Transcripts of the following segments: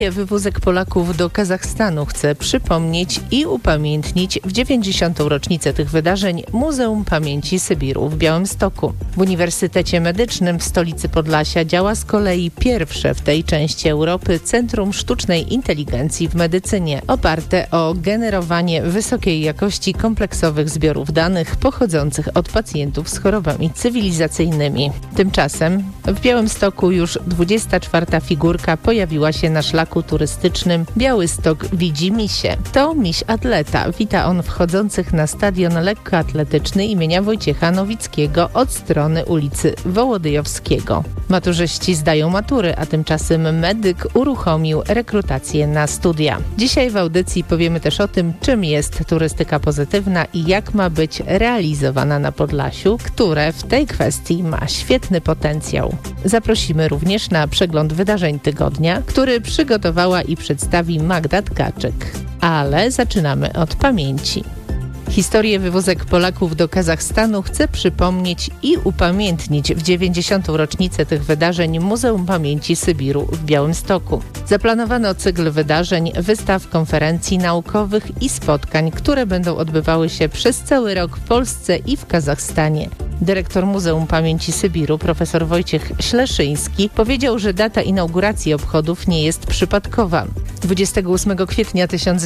Wywózek Polaków do Kazachstanu chce przypomnieć i upamiętnić w 90. rocznicę tych wydarzeń Muzeum Pamięci Sybiru w Białymstoku. W Uniwersytecie Medycznym w stolicy Podlasia działa z kolei pierwsze w tej części Europy Centrum Sztucznej Inteligencji w Medycynie, oparte o generowanie wysokiej jakości kompleksowych zbiorów danych pochodzących od pacjentów z chorobami cywilizacyjnymi. Tymczasem w Białymstoku już 24. figurka pojawiła się na szlaku turystycznym Białystok widzi misie. To miś atleta. Wita on wchodzących na stadion lekkoatletyczny imienia Wojciecha Nowickiego od strony ulicy Wołodyjowskiego. Maturzyści zdają matury, a tymczasem medyk uruchomił rekrutację na studia. Dzisiaj w audycji powiemy też o tym, czym jest turystyka pozytywna i jak ma być realizowana na Podlasiu, które w tej kwestii ma świetny potencjał. Zaprosimy również na przegląd wydarzeń tygodnia, który przygotowała i przedstawi Magda Tkaczyk. Ale zaczynamy od pamięci. Historię wywózek Polaków do Kazachstanu chce przypomnieć i upamiętnić w 90. rocznicę tych wydarzeń Muzeum Pamięci Sybiru w Białymstoku. Zaplanowano cykl wydarzeń, wystaw, konferencji naukowych i spotkań, które będą odbywały się przez cały rok w Polsce i w Kazachstanie. Dyrektor Muzeum Pamięci Sybiru, profesor Wojciech Śleszyński, powiedział, że data inauguracji obchodów nie jest przypadkowa. 28 kwietnia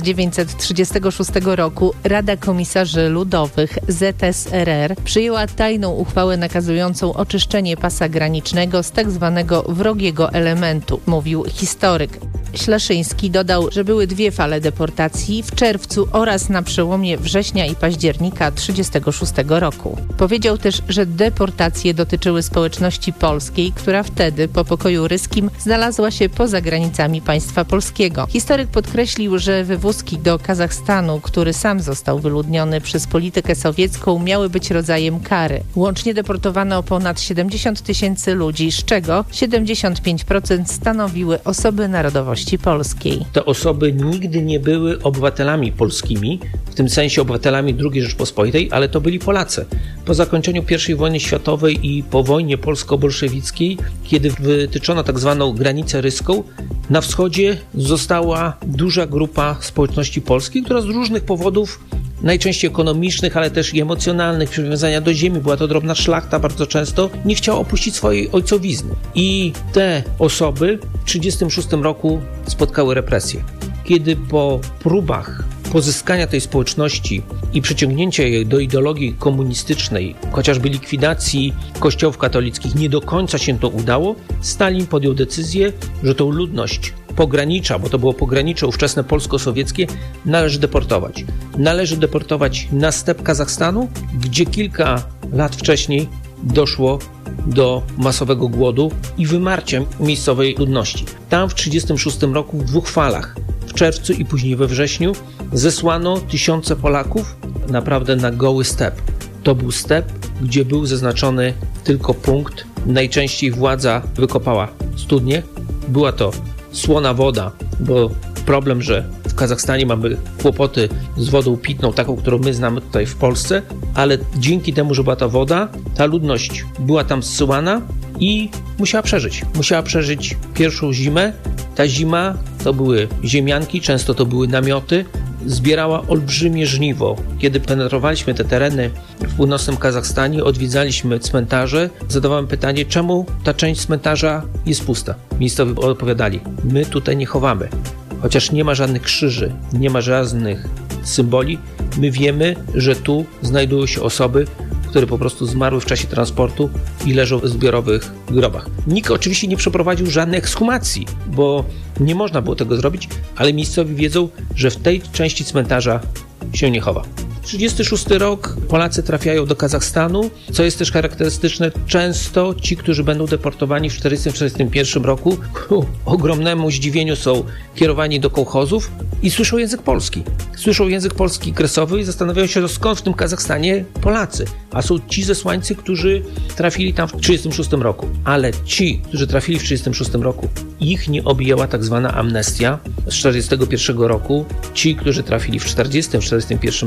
1936 roku Rada Komisarzy Ludowych ZSRR przyjęła tajną uchwałę nakazującą oczyszczenie pasa granicznego z tzw. wrogiego elementu, mówił historyk. Śleszyński dodał, że były dwie fale deportacji w czerwcu oraz na przełomie września i października 1936 roku. Powiedział też, że deportacje dotyczyły społeczności polskiej, która wtedy po pokoju ryskim znalazła się poza granicami państwa polskiego. Historyk podkreślił, że wywózki do Kazachstanu, który sam został wyludniony przez politykę sowiecką, miały być rodzajem kary. Łącznie deportowano ponad 70 000 ludzi, z czego 75% stanowiły osoby narodowości polskiej. Te osoby nigdy nie były obywatelami polskimi, w tym sensie obywatelami II Rzeczpospolitej, ale to byli Polacy. Po zakończeniu I wojny światowej i po wojnie polsko-bolszewickiej, kiedy wytyczono tak zwaną granicę ryską, na wschodzie została duża grupa społeczności polskiej, która z różnych powodów, najczęściej ekonomicznych, ale też i emocjonalnych, przywiązania do ziemi, była to drobna szlachta bardzo często, nie chciała opuścić swojej ojcowizny. I te osoby w 1936 roku spotkały represje. Kiedy po próbach pozyskania tej społeczności i przyciągnięcia jej do ideologii komunistycznej, chociażby likwidacji kościołów katolickich, nie do końca się to udało, Stalin podjął decyzję, że tą ludność pogranicza, bo to było pogranicze ówczesne polsko-sowieckie, należy deportować. Należy deportować na step Kazachstanu, gdzie kilka lat wcześniej doszło do masowego głodu i wymarcia miejscowej ludności. Tam w 1936 roku w dwóch falach, w czerwcu i później we wrześniu, zesłano tysiące Polaków naprawdę na goły step. To był step, gdzie był zaznaczony tylko punkt. Najczęściej władza wykopała studnię. Była to słona woda, bo problem, że w Kazachstanie mamy kłopoty z wodą pitną, taką, którą my znamy tutaj w Polsce, ale dzięki temu, że była ta woda, ta ludność była tam zsyłana i musiała przeżyć. Musiała przeżyć pierwszą zimę. Ta zima to były ziemianki, często to były namioty. Zbierała olbrzymie żniwo. Kiedy penetrowaliśmy te tereny w północnym Kazachstanie, odwiedzaliśmy cmentarze, zadawałem pytanie, czemu ta część cmentarza jest pusta. Miejscowi odpowiadali, my tutaj nie chowamy. Chociaż nie ma żadnych krzyży, nie ma żadnych symboli, my wiemy, że tu znajdują się osoby, które po prostu zmarły w czasie transportu i leżą w zbiorowych grobach. Nikt oczywiście nie przeprowadził żadnej ekshumacji, bo nie można było tego zrobić, ale miejscowi wiedzą, że w tej części cmentarza się nie chowa. 1936 rok Polacy trafiają do Kazachstanu, co jest też charakterystyczne. Często ci, którzy będą deportowani w 1941 roku, ku ogromnemu zdziwieniu są kierowani do kołchozów i słyszą język polski. Słyszą język polski kresowy i zastanawiają się, skąd w tym Kazachstanie Polacy. A są ci zesłańcy, którzy trafili tam w 1936 roku. Ale ci, którzy trafili w 1936 roku, ich nie objęła tak zwana amnestia z 1941 roku. Ci, którzy trafili w 1940-1941 roku,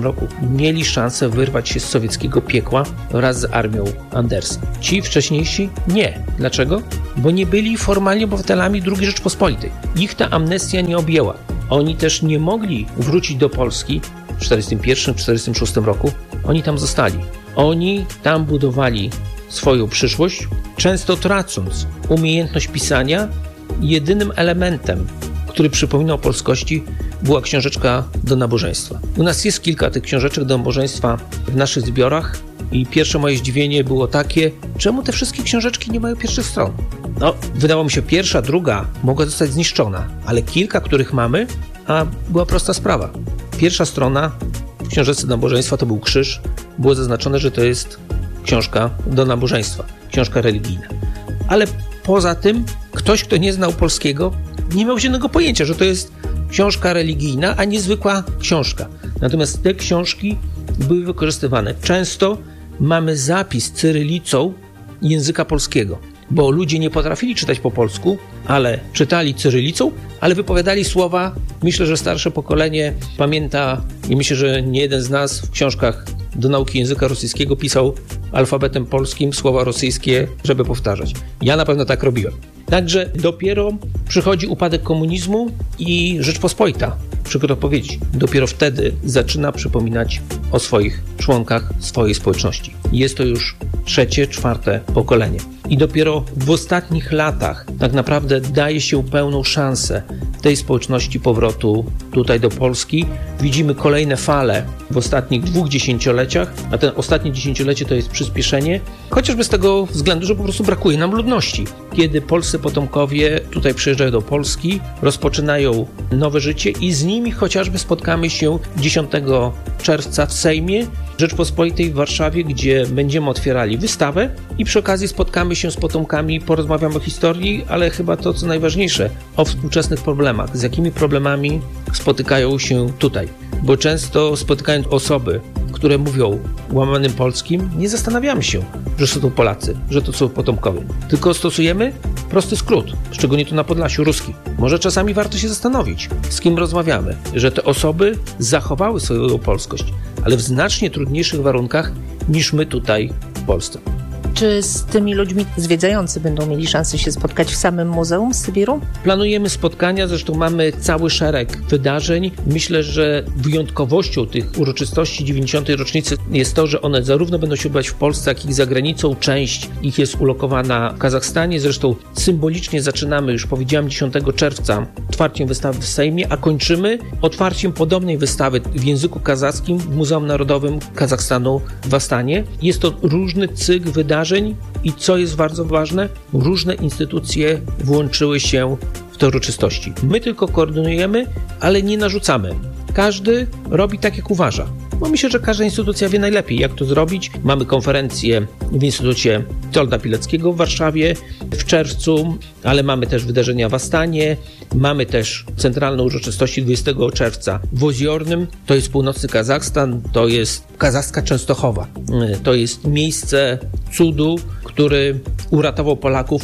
mieli szansę wyrwać się z sowieckiego piekła wraz z armią Andersa. Ci wcześniejsi nie. Dlaczego? Bo nie byli formalnie obywatelami II Rzeczpospolitej. Ich ta amnestia nie objęła. Oni też nie mogli wrócić do Polski w 1941-1946 roku. Oni tam zostali. Oni tam budowali swoją przyszłość, często tracąc umiejętność pisania. Jedynym elementem, który przypominał o polskości, była książeczka do nabożeństwa. U nas jest kilka tych książeczek do nabożeństwa w naszych zbiorach i pierwsze moje zdziwienie było takie, czemu te wszystkie książeczki nie mają pierwszych stron? Wydawało mi się, pierwsza, druga mogła zostać zniszczona, ale kilka, których mamy, a była prosta sprawa. Pierwsza strona w książeczce do nabożeństwa to był krzyż, było zaznaczone, że to jest książka do nabożeństwa, książka religijna. Ale poza tym ktoś, kto nie znał polskiego, nie miał żadnego pojęcia, że to jest książka religijna, a nie zwykła książka. Natomiast te książki były wykorzystywane. Często mamy zapis cyrylicą języka polskiego, bo ludzie nie potrafili czytać po polsku, ale czytali cyrylicą, ale wypowiadali słowa. Myślę, że starsze pokolenie pamięta i myślę, że nie jeden z nas w książkach do nauki języka rosyjskiego pisał alfabetem polskim słowa rosyjskie, żeby powtarzać. Ja na pewno tak robiłem. Także dopiero przychodzi upadek komunizmu i Rzeczpospolita, przykro to powiedzieć, dopiero wtedy zaczyna przypominać o swoich członkach swojej społeczności. Jest to już trzecie, czwarte pokolenie. I dopiero w ostatnich latach tak naprawdę daje się pełną szansę tej społeczności powrotu tutaj do Polski. Widzimy kolejne fale w ostatnich 2 dziesięcioleciach, a ten ostatnie dziesięciolecie to jest przyspieszenie, chociażby z tego względu, że po prostu brakuje nam ludności. Kiedy polscy potomkowie tutaj przyjeżdżają do Polski, rozpoczynają nowe życie i z nimi chociażby spotkamy się 10 czerwca w Sejmie Rzeczpospolitej w Warszawie, gdzie będziemy otwierali wystawę i przy okazji spotkamy się z potomkami, porozmawiamy o historii, ale chyba to, co najważniejsze, o współczesnych problemach, z jakimi problemami spotykają się tutaj. Bo często spotykając osoby, które mówią łamanym polskim, nie zastanawiamy się, że są to Polacy, że to są potomkowie. Tylko stosujemy prosty skrót, szczególnie tu na Podlasiu, ruski. Może czasami warto się zastanowić, z kim rozmawiamy, że te osoby zachowały swoją polskość, ale w znacznie trudniejszych warunkach niż my tutaj w Polsce. Czy z tymi ludźmi zwiedzający będą mieli szansę się spotkać w samym Muzeum Sybiru? Planujemy spotkania, zresztą mamy cały szereg wydarzeń. Myślę, że wyjątkowością tych uroczystości 90. rocznicy jest to, że one zarówno będą się odbywać w Polsce, jak i za granicą. Część ich jest ulokowana w Kazachstanie. Zresztą symbolicznie zaczynamy, już powiedziałem, 10 czerwca otwarciem wystawy w Sejmie, a kończymy otwarciem podobnej wystawy w języku kazachskim w Muzeum Narodowym Kazachstanu w Astanie. Jest to różny cykl wydarzeń i co jest bardzo ważne, różne instytucje włączyły się w te uroczystości. My tylko koordynujemy, ale nie narzucamy. Każdy robi tak, jak uważa. Bo myślę, że każda instytucja wie najlepiej, jak to zrobić. Mamy konferencję w Instytucie Witolda Pileckiego w Warszawie w czerwcu, ale mamy też wydarzenia w Astanie, mamy też centralne uroczystości 20 czerwca w Oziornym. To jest północny Kazachstan, to jest kazachska Częstochowa. To jest miejsce cudu, który uratował Polaków w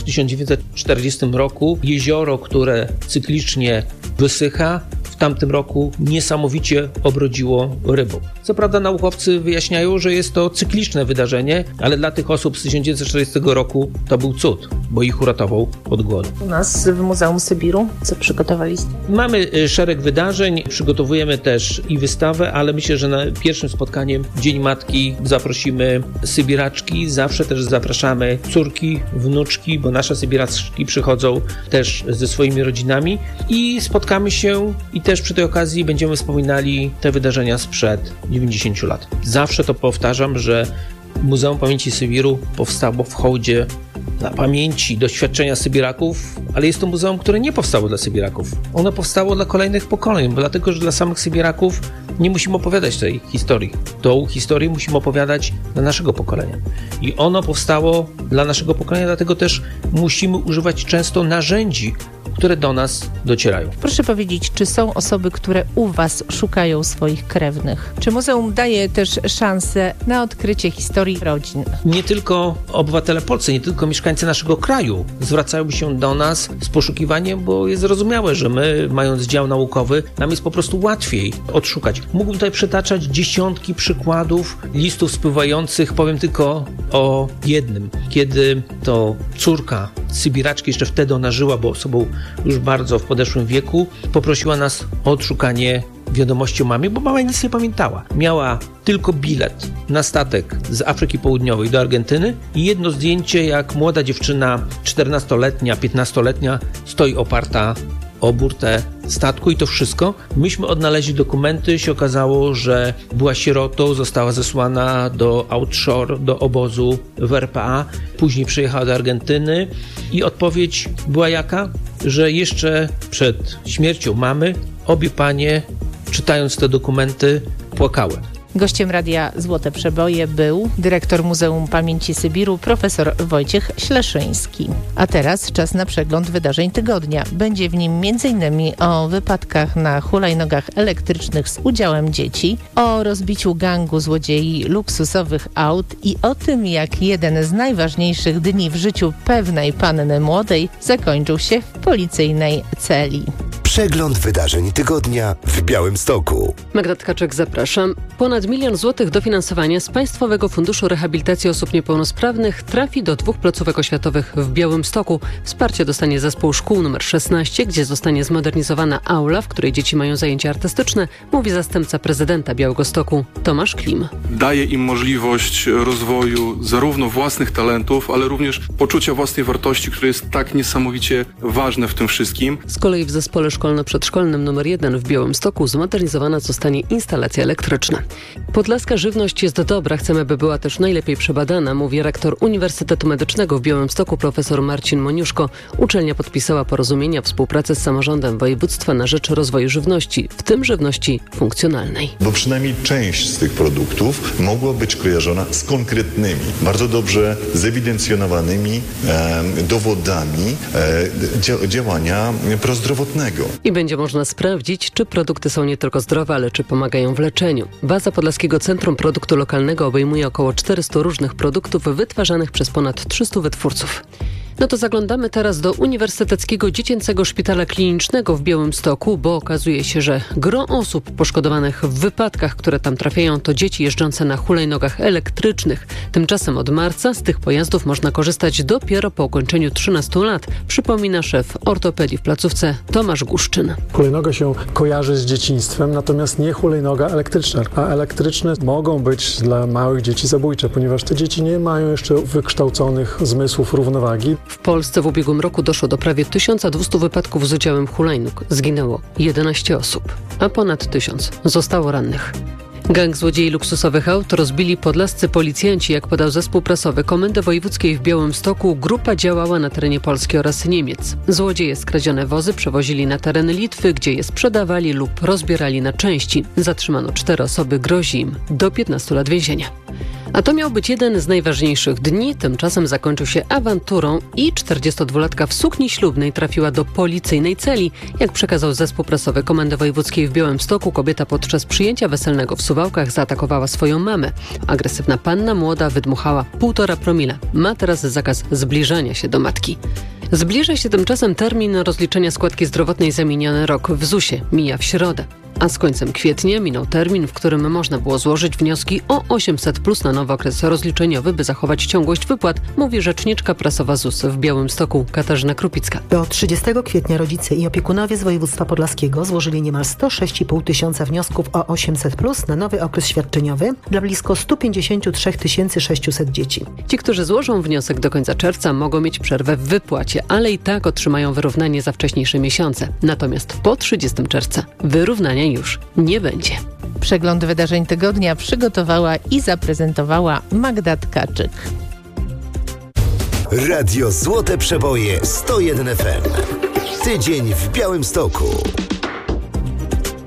1940 roku. Jezioro, które cyklicznie wysycha, w tamtym roku niesamowicie obrodziło rybą. Co prawda naukowcy wyjaśniają, że jest to cykliczne wydarzenie, ale dla tych osób z 1940 roku to był cud, bo ich uratował od głodu. U nas w Muzeum Sybiru co przygotowaliście? Mamy szereg wydarzeń, przygotowujemy też i wystawę, ale myślę, że na pierwszym spotkaniem Dzień Matki zaprosimy sybiraczki, zawsze też zapraszamy córki, wnuczki, bo nasze sybiraczki przychodzą też ze swoimi rodzinami i spotkamy się i też przy tej okazji będziemy wspominali te wydarzenia sprzed 90 lat. Zawsze to powtarzam, że Muzeum Pamięci Sybiru powstało w hołdzie dla pamięci, doświadczenia Sybiraków, ale jest to muzeum, które nie powstało dla Sybiraków. Ono powstało dla kolejnych pokoleń, bo dlatego, że dla samych Sybiraków nie musimy opowiadać tej historii. Tą historię musimy opowiadać dla naszego pokolenia. I ono powstało dla naszego pokolenia, dlatego też musimy używać często narzędzi, które do nas docierają. Proszę powiedzieć, czy są osoby, które u Was szukają swoich krewnych? Czy muzeum daje też szansę na odkrycie historii rodzin? Nie tylko obywatele polscy, nie tylko mieszkańcy naszego kraju zwracają się do nas z poszukiwaniem, bo jest zrozumiałe, że my, mając dział naukowy, nam jest po prostu łatwiej odszukać. Mógłbym tutaj przytaczać dziesiątki przykładów listów spływających, powiem tylko o jednym. Kiedy to córka sybiraczki, jeszcze wtedy ona żyła, bo osobą już bardzo w podeszłym wieku, poprosiła nas o odszukanie wiadomości o mamie, bo mama nic nie pamiętała. Miała tylko bilet na statek z Afryki Południowej do Argentyny i jedno zdjęcie, jak młoda dziewczyna, 14-letnia, 15-letnia, stoi oparta o burtę statku i to wszystko. Myśmy odnaleźli dokumenty, się okazało, że była sierotą, została zesłana do outshore, do obozu w RPA, później przyjechała do Argentyny i odpowiedź była jaka? Że jeszcze przed śmiercią mamy obie panie, czytając te dokumenty, płakały. Gościem Radia Złote Przeboje był dyrektor Muzeum Pamięci Sybiru, profesor Wojciech Śleszyński. A teraz czas na przegląd wydarzeń tygodnia. Będzie w nim m.in. o wypadkach na hulajnogach elektrycznych z udziałem dzieci, o rozbiciu gangu złodziei luksusowych aut i o tym, jak jeden z najważniejszych dni w życiu pewnej panny młodej zakończył się w policyjnej celi. Przegląd wydarzeń tygodnia w Białymstoku. Magda Tkaczyk, zapraszam. Ponad 1 000 000 złotych dofinansowania z Państwowego Funduszu Rehabilitacji Osób Niepełnosprawnych trafi do 2 placówek oświatowych w Białymstoku. Wsparcie dostanie zespół szkół nr 16, gdzie zostanie zmodernizowana aula, w której dzieci mają zajęcia artystyczne, mówi zastępca prezydenta Białegostoku Tomasz Klim. Daje im możliwość rozwoju zarówno własnych talentów, ale również poczucia własnej wartości, które jest tak niesamowicie ważne w tym wszystkim. Z kolei w zespole szkolno-przedszkolnym nr 1 w Białymstoku zmodernizowana zostanie instalacja elektryczna. Podlaska żywność jest dobra, chcemy, by była też najlepiej przebadana, mówi rektor Uniwersytetu Medycznego w Białymstoku profesor Marcin Moniuszko. Uczelnia podpisała porozumienia współpracy z samorządem województwa na rzecz rozwoju żywności, w tym żywności funkcjonalnej. Bo przynajmniej część z tych produktów mogła być kojarzona z konkretnymi, bardzo dobrze zewidencjonowanymi dowodami działania prozdrowotnego. I będzie można sprawdzić, czy produkty są nie tylko zdrowe, ale czy pomagają w leczeniu. Baza Podlaskiego Centrum Produktu Lokalnego obejmuje około 400 różnych produktów wytwarzanych przez ponad 300 wytwórców. No to zaglądamy teraz do Uniwersyteckiego Dziecięcego Szpitala Klinicznego w Białymstoku, bo okazuje się, że gro osób poszkodowanych w wypadkach, które tam trafiają, to dzieci jeżdżące na hulajnogach elektrycznych. Tymczasem od marca z tych pojazdów można korzystać dopiero po ukończeniu 13 lat, przypomina szef ortopedii w placówce Tomasz Guszczyn. Hulajnoga się kojarzy z dzieciństwem, natomiast nie hulajnoga elektryczna, a elektryczne mogą być dla małych dzieci zabójcze, ponieważ te dzieci nie mają jeszcze wykształconych zmysłów równowagi. W Polsce w ubiegłym roku doszło do prawie 1200 wypadków z udziałem hulajnóg. Zginęło 11 osób, a ponad 1000 zostało rannych. Gang złodziei luksusowych aut rozbili podlascy policjanci, jak podał zespół prasowy Komendy Wojewódzkiej w Białymstoku. Grupa działała na terenie Polski oraz Niemiec. Złodzieje skradzione wozy przewozili na teren Litwy, gdzie je sprzedawali lub rozbierali na części. Zatrzymano 4 osoby, grozi im do 15 lat więzienia. A to miał być jeden z najważniejszych dni, tymczasem zakończył się awanturą i 42-latka w sukni ślubnej trafiła do policyjnej celi. Jak przekazał zespół prasowy Komendy Wojewódzkiej w Białymstoku, kobieta podczas przyjęcia weselnego w Suwałkach zaatakowała swoją mamę. Agresywna panna młoda wydmuchała 1,5 promila. Ma teraz zakaz zbliżania się do matki. Zbliża się tymczasem termin rozliczenia składki zdrowotnej za miniony rok w ZUS-ie. Mija w środę. A z końcem kwietnia minął termin, w którym można było złożyć wnioski o 800+ na nowy okres rozliczeniowy, by zachować ciągłość wypłat, mówi rzeczniczka prasowa ZUS w Białymstoku Katarzyna Krupicka. Do 30 kwietnia rodzice i opiekunowie z województwa podlaskiego złożyli niemal 106,5 tysiąca wniosków o 800+ na nowy okres świadczeniowy dla blisko 153 600 dzieci. Ci, którzy złożą wniosek do końca czerwca, mogą mieć przerwę w wypłacie, ale i tak otrzymają wyrównanie za wcześniejsze miesiące. Natomiast po 30 czerwca wyrównania już nie będzie. Przegląd wydarzeń tygodnia przygotowała i zaprezentowała Magda Tkaczyk. Radio Złote Przeboje 101 FM. Tydzień w Białymstoku. W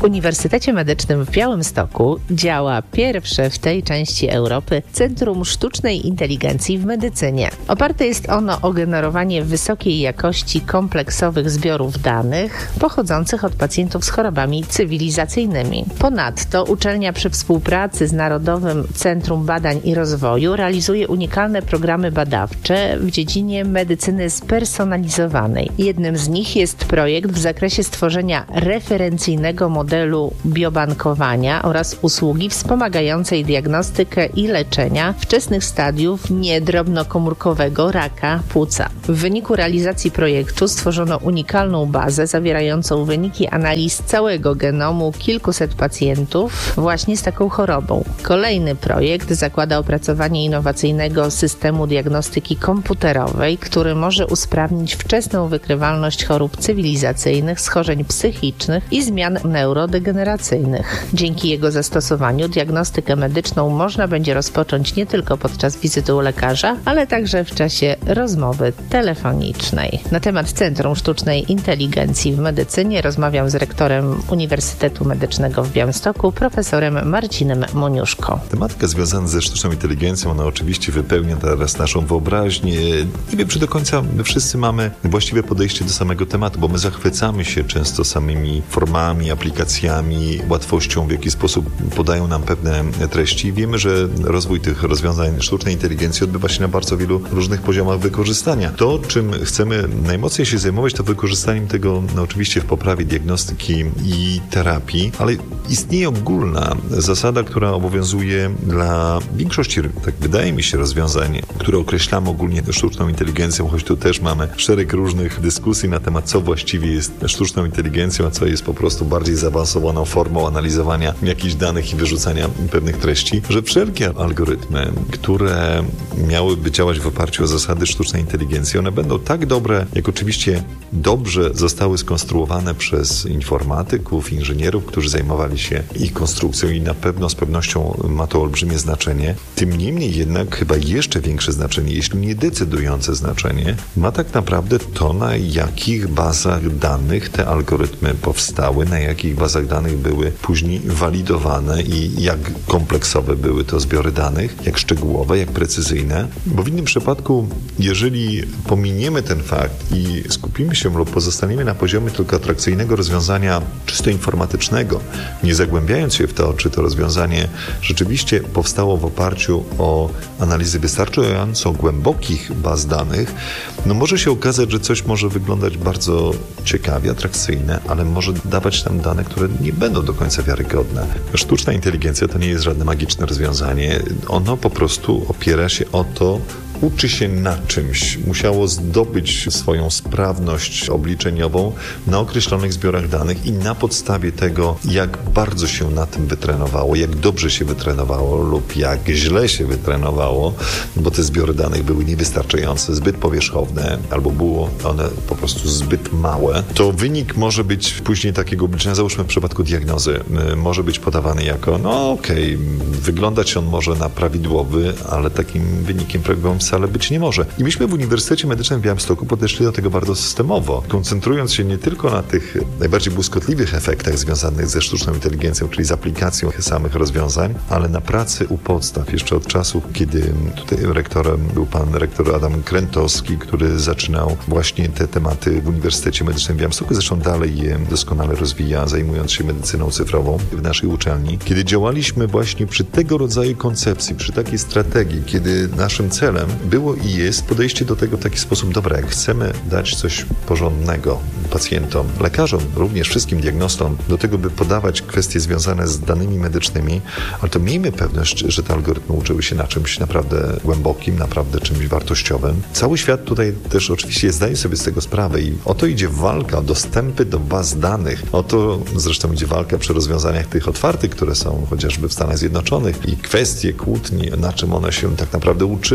Uniwersytecie Medycznym w Białymstoku działa pierwsze w tej części Europy Centrum Sztucznej Inteligencji w Medycynie. Oparte jest ono o generowanie wysokiej jakości kompleksowych zbiorów danych pochodzących od pacjentów z chorobami cywilizacyjnymi. Ponadto uczelnia przy współpracy z Narodowym Centrum Badań i Rozwoju realizuje unikalne programy badawcze w dziedzinie medycyny spersonalizowanej. Jednym z nich jest projekt w zakresie stworzenia referencyjnego modelu biobankowania oraz usługi wspomagającej diagnostykę i leczenia wczesnych stadiów niedrobnokomórkowego raka płuca. W wyniku realizacji projektu stworzono unikalną bazę zawierającą wyniki analiz całego genomu kilkuset pacjentów właśnie z taką chorobą. Kolejny projekt zakłada opracowanie innowacyjnego systemu diagnostyki komputerowej, który może usprawnić wczesną wykrywalność chorób cywilizacyjnych, schorzeń psychicznych i zmian neurodegeneracyjnych. Dzięki jego zastosowaniu diagnostykę medyczną można będzie rozpocząć nie tylko podczas wizyty u lekarza, ale także w czasie rozmowy telefonicznej. Na temat Centrum Sztucznej Inteligencji w Medycynie rozmawiam z rektorem Uniwersytetu Medycznego w Białymstoku, profesorem Marcinem Moniuszko. Tematyka związana ze sztuczną inteligencją, ona oczywiście wypełnia teraz naszą wyobraźnię. Nie wiem, czy do końca my wszyscy mamy właściwe podejście do samego tematu, bo my zachwycamy się często samymi formami, aplikacjami, łatwością, w jaki sposób podają nam pewne treści. Wiemy, że rozwój tych rozwiązań sztucznej inteligencji odbywa się na bardzo wielu różnych poziomach wykorzystania. To, czym chcemy najmocniej się zajmować, to wykorzystaniem tego oczywiście w poprawie diagnostyki i terapii, ale istnieje ogólna zasada, która obowiązuje dla większości, tak wydaje mi się, rozwiązań, które określamy ogólnie sztuczną inteligencją, choć tu też mamy szereg różnych dyskusji na temat, co właściwie jest sztuczną inteligencją, a co jest po prostu bardziej zaawansowaną formą analizowania jakichś danych i wyrzucania pewnych treści, że wszelkie algorytmy, które miałyby działać w oparciu o zasady sztucznej inteligencji, one będą tak dobre, jak oczywiście dobrze zostały skonstruowane przez informatyków, inżynierów, którzy zajmowali się ich konstrukcją i na pewno z pewnością ma to olbrzymie znaczenie. Tym niemniej jednak chyba jeszcze większe znaczenie, jeśli nie decydujące znaczenie, ma tak naprawdę to, na jakich bazach danych te algorytmy powstały, na jakich bazach danych były później walidowane i jak kompleksowe były to zbiory danych, jak szczegółowe, jak precyzyjne. Bo w innym przypadku, jeżeli pominiemy ten fakt i skupimy się lub pozostaniemy na poziomie tylko atrakcyjnego rozwiązania czysto informatycznego, nie zagłębiając się w to, czy to rozwiązanie rzeczywiście powstało w oparciu o analizy wystarczająco głębokich baz danych, no może się okazać, że coś może wyglądać bardzo ciekawie, atrakcyjne, ale może dawać nam dane, które nie będą do końca wiarygodne. Sztuczna inteligencja to nie jest żadne magiczne rozwiązanie. Ono po prostu opiera się o to, uczy się na czymś. Musiało zdobyć swoją sprawność obliczeniową na określonych zbiorach danych i na podstawie tego, jak bardzo się na tym wytrenowało, jak dobrze się wytrenowało lub jak źle się wytrenowało, bo te zbiory danych były niewystarczające, zbyt powierzchowne albo było one po prostu zbyt małe, to wynik może być później takiego obliczenia, załóżmy w przypadku diagnozy, może być podawany jako wyglądać on może na prawidłowy, ale takim wynikiem prawidłowym wcale być nie może. I myśmy w Uniwersytecie Medycznym w Białymstoku podeszli do tego bardzo systemowo, koncentrując się nie tylko na tych najbardziej błyskotliwych efektach związanych ze sztuczną inteligencją, czyli z aplikacją samych rozwiązań, ale na pracy u podstaw, jeszcze od czasów, kiedy tutaj rektorem był pan rektor Adam Krętowski, który zaczynał właśnie te tematy w Uniwersytecie Medycznym w Białymstoku, zresztą dalej je doskonale rozwija, zajmując się medycyną cyfrową w naszej uczelni. Kiedy działaliśmy właśnie przy tego rodzaju koncepcji, przy takiej strategii, kiedy naszym celem było i jest podejście do tego w taki sposób, dobra, jak chcemy dać coś porządnego pacjentom, lekarzom, również wszystkim diagnostom, do tego, by podawać kwestie związane z danymi medycznymi, ale to miejmy pewność, że te algorytmy uczyły się na czymś naprawdę głębokim, naprawdę czymś wartościowym. Cały świat tutaj też oczywiście zdaje sobie z tego sprawę i o to idzie walka, o dostępy do baz danych. O to zresztą idzie walka przy rozwiązaniach tych otwartych, które są chociażby w Stanach Zjednoczonych i kwestie kłótni, na czym one się tak naprawdę uczyły, czy miały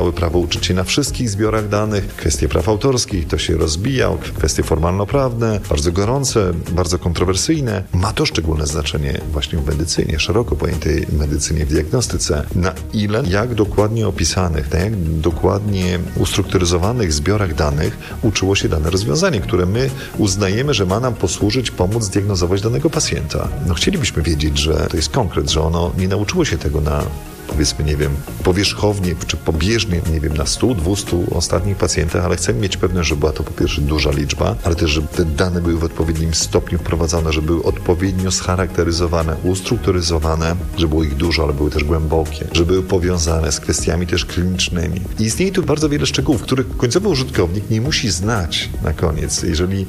miały prawo uczyć się na wszystkich zbiorach danych. Kwestie praw autorskich, to się rozbijał. Kwestie formalno-prawne, bardzo gorące, bardzo kontrowersyjne. Ma to szczególne znaczenie właśnie w medycynie, szeroko pojętej medycynie, w diagnostyce. Na ile, jak dokładnie opisanych, na jak dokładnie ustrukturyzowanych zbiorach danych uczyło się dane rozwiązanie, które my uznajemy, że ma nam posłużyć, pomóc zdiagnozować danego pacjenta. No chcielibyśmy wiedzieć, że to jest konkret, że ono nie nauczyło się tego na, powiedzmy, nie wiem, powierzchownie czy pobieżnie, nie wiem, na 100, 200 ostatnich pacjentach, ale chcemy mieć pewność, że była to po pierwsze duża liczba, ale też, żeby te dane były w odpowiednim stopniu wprowadzone, że były odpowiednio scharakteryzowane, ustrukturyzowane, że było ich dużo, ale były też głębokie, że były powiązane z kwestiami też klinicznymi. I istnieje tu bardzo wiele szczegółów, których końcowy użytkownik nie musi znać na koniec. Jeżeli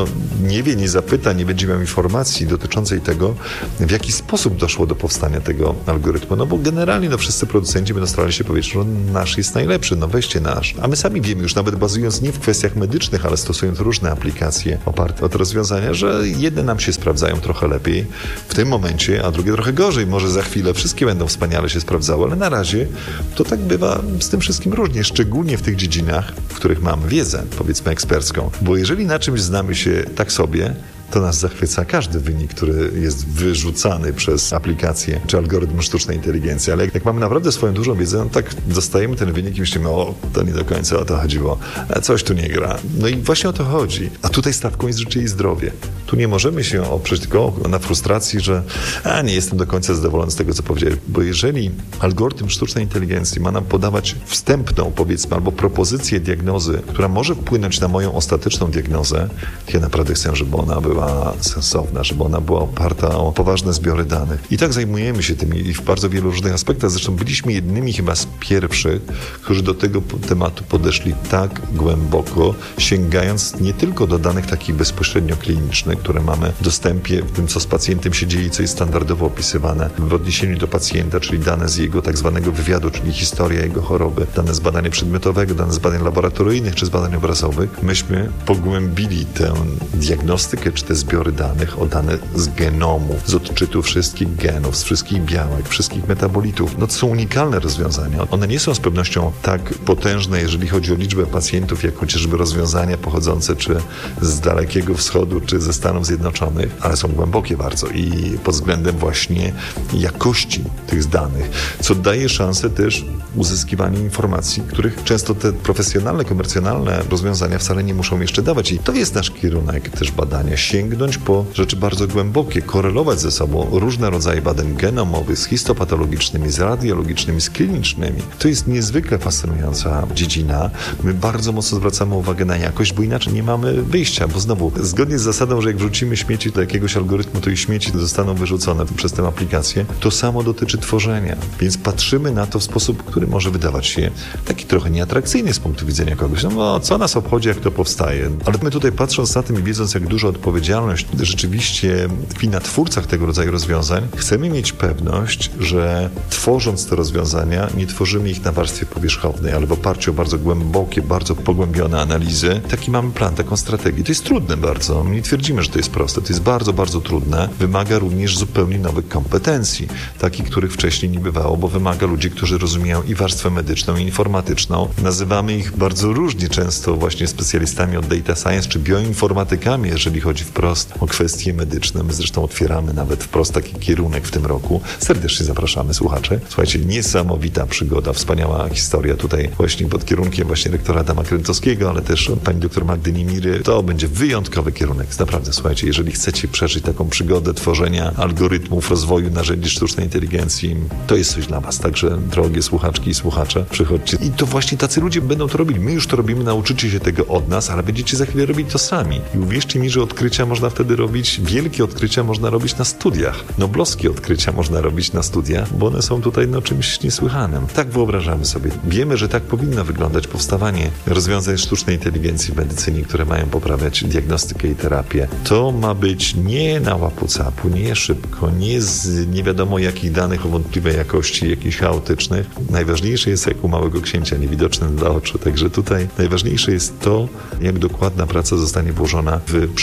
nie wie, nie zapyta, nie będzie miał informacji dotyczącej tego, w jaki sposób doszło do powstania tego algorytmu, no bo generalnie wszyscy producenci będą starali się powiedzieć, że nasz jest najlepszy, weźcie nasz. A my sami wiemy już, nawet bazując nie w kwestiach medycznych, ale stosując różne aplikacje oparte o te rozwiązania, że jedne nam się sprawdzają trochę lepiej w tym momencie, a drugie trochę gorzej. Może za chwilę wszystkie będą wspaniale się sprawdzały, ale na razie to tak bywa z tym wszystkim różnie, szczególnie w tych dziedzinach, w których mamy wiedzę, powiedzmy ekspercką. Bo jeżeli na czymś znamy się tak sobie, to nas zachwyca każdy wynik, który jest wyrzucany przez aplikację czy algorytm sztucznej inteligencji. Ale jak mamy naprawdę swoją dużą wiedzę, tak dostajemy ten wynik i myślimy, to nie do końca o to chodziło, coś tu nie gra. No i właśnie o to chodzi. A tutaj stawką jest życie i zdrowie. Tu nie możemy się oprzeć tylko na frustracji, że nie jestem do końca zadowolony z tego, co powiedziałem. Bo jeżeli algorytm sztucznej inteligencji ma nam podawać wstępną, powiedzmy, albo propozycję diagnozy, która może wpłynąć na moją ostateczną diagnozę, to ja naprawdę chcę, żeby ona była sensowna, żeby ona była oparta o poważne zbiory danych. I tak zajmujemy się tym i w bardzo wielu różnych aspektach. Zresztą byliśmy jednymi chyba z pierwszych, którzy do tego tematu podeszli tak głęboko, sięgając nie tylko do danych takich bezpośrednio klinicznych, które mamy w dostępie w tym, co z pacjentem się dzieje, co jest standardowo opisywane w odniesieniu do pacjenta, czyli dane z jego tak zwanego wywiadu, czyli historia jego choroby, dane z badania przedmiotowego, dane z badań laboratoryjnych czy z badań obrazowych. Myśmy pogłębili tę diagnostykę, czy te zbiory danych o dane z genomu, z odczytu wszystkich genów, z wszystkich białek, wszystkich metabolitów. To są unikalne rozwiązania. One nie są z pewnością tak potężne, jeżeli chodzi o liczbę pacjentów, jak chociażby rozwiązania pochodzące czy z Dalekiego Wschodu, czy ze Stanów Zjednoczonych, ale są głębokie bardzo i pod względem właśnie jakości tych danych, co daje szansę też uzyskiwania informacji, których często te profesjonalne, komercjonalne rozwiązania wcale nie muszą jeszcze dawać. I to jest nasz kierunek też badania. Sięgnąć po rzeczy bardzo głębokie, korelować ze sobą różne rodzaje badań genomowych z histopatologicznymi, z radiologicznymi, z klinicznymi. To jest niezwykle fascynująca dziedzina. My bardzo mocno zwracamy uwagę na jakość, bo inaczej nie mamy wyjścia, bo znowu, zgodnie z zasadą, że jak wrzucimy śmieci do jakiegoś algorytmu, to i śmieci zostaną wyrzucone przez tę aplikację, to samo dotyczy tworzenia. Więc patrzymy na to w sposób, który może wydawać się taki trochę nieatrakcyjny z punktu widzenia kogoś. Co nas obchodzi, jak to powstaje? Ale my tutaj, patrząc na tym i wiedząc, jak dużo odpowiedzialność rzeczywiście tkwi na twórcach tego rodzaju rozwiązań, chcemy mieć pewność, że tworząc te rozwiązania, nie tworzymy ich na warstwie powierzchownej, ale w oparciu o bardzo głębokie, bardzo pogłębione analizy. Taki mamy plan, taką strategię. To jest trudne bardzo. My nie twierdzimy, że to jest proste. To jest bardzo, bardzo trudne. Wymaga również zupełnie nowych kompetencji, takich, których wcześniej nie bywało, bo wymaga ludzi, którzy rozumieją i warstwę medyczną, i informatyczną. Nazywamy ich bardzo różnie, często właśnie specjalistami od data science, czy bioinformatykami, jeżeli chodzi wprost o kwestie medyczne. My zresztą otwieramy nawet wprost taki kierunek w tym roku. Serdecznie zapraszamy słuchacze. Słuchajcie, niesamowita przygoda, wspaniała historia tutaj właśnie pod kierunkiem właśnie rektora Adama Krętowskiego, ale też pani doktor Magdy Niemiry. To będzie wyjątkowy kierunek. Naprawdę, słuchajcie, jeżeli chcecie przeżyć taką przygodę tworzenia algorytmów, rozwoju narzędzi sztucznej inteligencji, to jest coś dla was. Także drogie słuchaczki i słuchacze, przychodźcie. I to właśnie tacy ludzie będą to robili. My już to robimy, nauczycie się tego od nas, ale będziecie za chwilę robić to sami. I uwierzcie mi, że odkrycia można wtedy robić, wielkie odkrycia można robić na studiach. Noblowskie odkrycia można robić na studiach, bo one są tutaj czymś niesłychanym. Tak wyobrażamy sobie. Wiemy, że tak powinno wyglądać powstawanie rozwiązań sztucznej inteligencji w medycynie, które mają poprawiać diagnostykę i terapię. To ma być nie na łapu-capu, nie szybko, nie z nie wiadomo jakich danych o wątpliwej jakości, jakichś chaotycznych. Najważniejsze jest jak u Małego Księcia, niewidoczny dla oczu. Także tutaj najważniejsze jest to, jak dokładna praca zostanie włożona w przygotowanie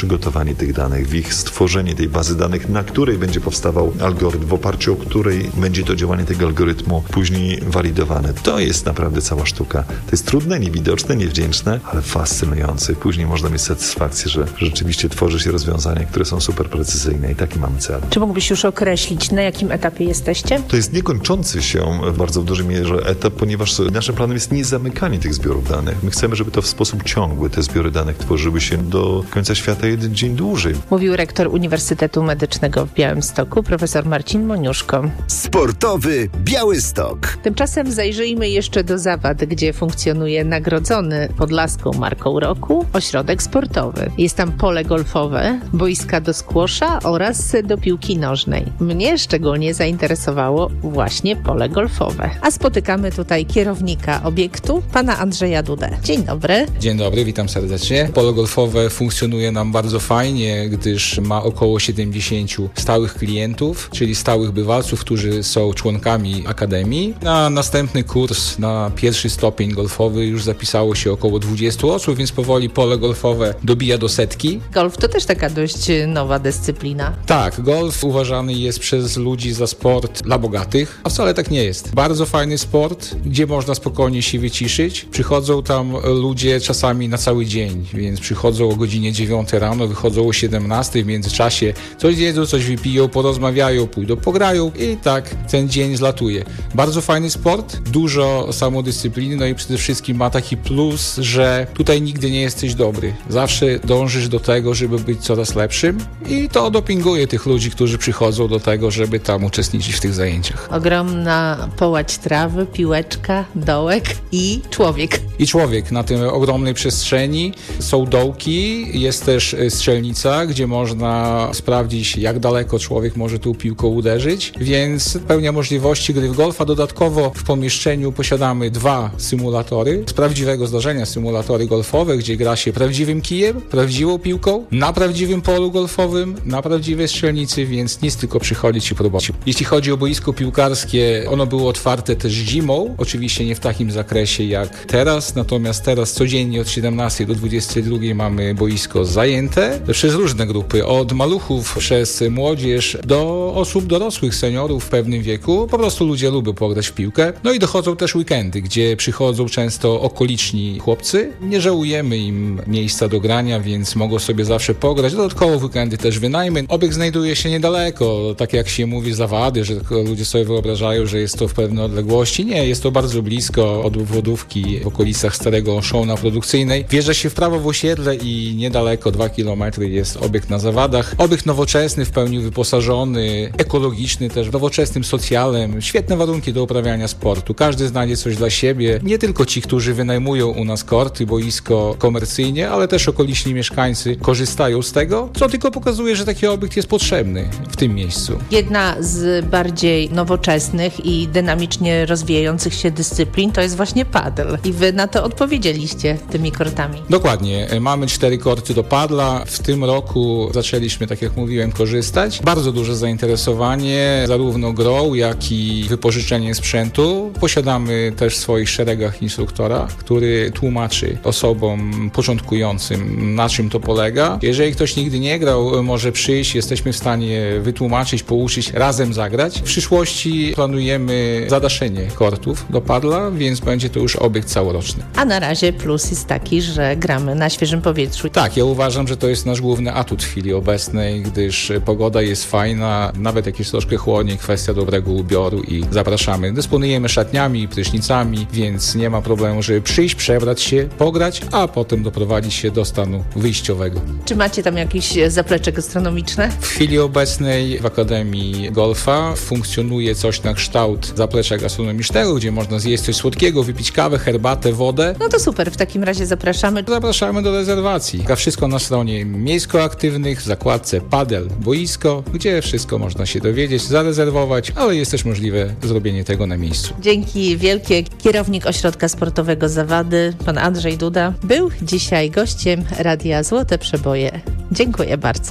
przeanalizowanie tych danych, w ich stworzenie tej bazy danych, na której będzie powstawał algorytm, w oparciu o której będzie to działanie tego algorytmu później walidowane. To jest naprawdę cała sztuka. To jest trudne, niewidoczne, niewdzięczne, ale fascynujące. Później można mieć satysfakcję, że rzeczywiście tworzy się rozwiązania, które są super precyzyjne i taki mamy cel. Czy mógłbyś już określić, na jakim etapie jesteście? To jest niekończący się w bardzo dużej mierze etap, ponieważ naszym planem jest nie zamykanie tych zbiorów danych. My chcemy, żeby to w sposób ciągły te zbiory danych tworzyły się do końca świata jeden dzień dłużej. Mówił rektor Uniwersytetu Medycznego w Białymstoku, profesor Marcin Moniuszko. Sportowy Białystok. Tymczasem zajrzyjmy jeszcze do Zawad, gdzie funkcjonuje nagrodzony podlaską marką roku ośrodek sportowy. Jest tam pole golfowe, boiska do squasha oraz do piłki nożnej. Mnie szczególnie zainteresowało właśnie pole golfowe. A spotykamy tutaj kierownika obiektu, pana Andrzeja Dudę. Dzień dobry. Dzień dobry, witam serdecznie. Pole golfowe funkcjonuje nam bardzo fajnie, gdyż ma około 70 stałych klientów, czyli stałych bywalców, którzy są członkami Akademii. Na następny kurs, na pierwszy stopień golfowy już zapisało się około 20 osób, więc powoli pole golfowe dobija do 100. Golf to też taka dość nowa dyscyplina. Tak, golf uważany jest przez ludzi za sport dla bogatych, a wcale tak nie jest. Bardzo fajny sport, gdzie można spokojnie się wyciszyć. Przychodzą tam ludzie czasami na cały dzień, więc przychodzą o godzinie 9 rano, wychodzą o 17, w międzyczasie coś zjedzą, coś wypiją, porozmawiają, pójdą, pograją i tak ten dzień zlatuje. Bardzo fajny sport, dużo samodyscypliny, no i przede wszystkim ma taki plus, że tutaj nigdy nie jesteś dobry. Zawsze dążysz do tego, żeby być coraz lepszym i to dopinguje tych ludzi, którzy przychodzą do tego, żeby tam uczestniczyć w tych zajęciach. Ogromna połać trawy, piłeczka, dołek i człowiek. I człowiek na tej ogromnej przestrzeni. Są dołki, jest też strzelnica, gdzie można sprawdzić, jak daleko człowiek może tą piłką uderzyć, więc pełnia możliwości gry w golfa. Dodatkowo w pomieszczeniu posiadamy 2 symulatory z prawdziwego zdarzenia, symulatory golfowe, gdzie gra się prawdziwym kijem, prawdziwą piłką, na prawdziwym polu golfowym, na prawdziwej strzelnicy, więc nic, tylko przychodzić i próbować. Jeśli chodzi o boisko piłkarskie, ono było otwarte też zimą, oczywiście nie w takim zakresie jak teraz, natomiast teraz codziennie od 17 do 22 mamy boisko zajęte przez różne grupy, od maluchów przez młodzież do osób dorosłych, seniorów w pewnym wieku. Po prostu ludzie lubią pograć w piłkę. No i dochodzą też weekendy, gdzie przychodzą często okoliczni chłopcy. Nie żałujemy im miejsca do grania, więc mogą sobie zawsze pograć. Dodatkowo weekendy też wynajmy. Obiekt znajduje się niedaleko, tak jak się mówi Zawady, że ludzie sobie wyobrażają, że jest to w pewnej odległości. Nie, jest to bardzo blisko od obwodówki w okolicach Starego Szowna Produkcyjnej. Wjeżdża się w prawo w osiedle i niedaleko, 2 km jest obiekt na Zawadach. Obiekt nowoczesny, w pełni wyposażony, ekologiczny też, nowoczesnym socjalem. Świetne warunki do uprawiania sportu. Każdy znajdzie coś dla siebie. Nie tylko ci, którzy wynajmują u nas korty, boisko komercyjnie, ale też okoliczni mieszkańcy korzystają z tego, co tylko pokazuje, że taki obiekt jest potrzebny w tym miejscu. Jedna z bardziej nowoczesnych i dynamicznie rozwijających się dyscyplin to jest właśnie padel. I wy na to odpowiedzieliście tymi kortami. Dokładnie. Mamy 4 korty do padla. W tym roku zaczęliśmy, tak jak mówiłem, korzystać. Bardzo duże zainteresowanie zarówno grą, jak i wypożyczeniem sprzętu. Posiadamy też w swoich szeregach instruktora, który tłumaczy osobom początkującym, na czym to polega. Jeżeli ktoś nigdy nie grał, może przyjść, jesteśmy w stanie wytłumaczyć, pouczyć, razem zagrać. W przyszłości planujemy zadaszenie kortów do padla, więc będzie to już obiekt całoroczny. A na razie plus jest taki, że gramy na świeżym powietrzu. Tak, ja uważam, że to jest nasz główny atut w chwili obecnej, gdyż pogoda jest fajna, nawet jak jest troszkę chłodniej, kwestia dobrego ubioru i zapraszamy. Dysponujemy szatniami, prysznicami, więc nie ma problemu, żeby przyjść, przebrać się, pograć, a potem doprowadzić się do stanu wyjściowego. Czy macie tam jakieś zaplecze gastronomiczne? W chwili obecnej w Akademii Golfa funkcjonuje coś na kształt zaplecza gastronomicznego, gdzie można zjeść coś słodkiego, wypić kawę, herbatę, wodę. No to super, w takim razie zapraszamy. Zapraszamy do rezerwacji. Wszystko na stronie miejsko-aktywnych, w zakładce Padel Boisko, gdzie wszystko można się dowiedzieć, zarezerwować, ale jest też możliwe zrobienie tego na miejscu. Dzięki wielkie. Kierownik Ośrodka Sportowego Zawady, pan Andrzej Duda, był dzisiaj gościem Radia Złote Przeboje. Dziękuję bardzo.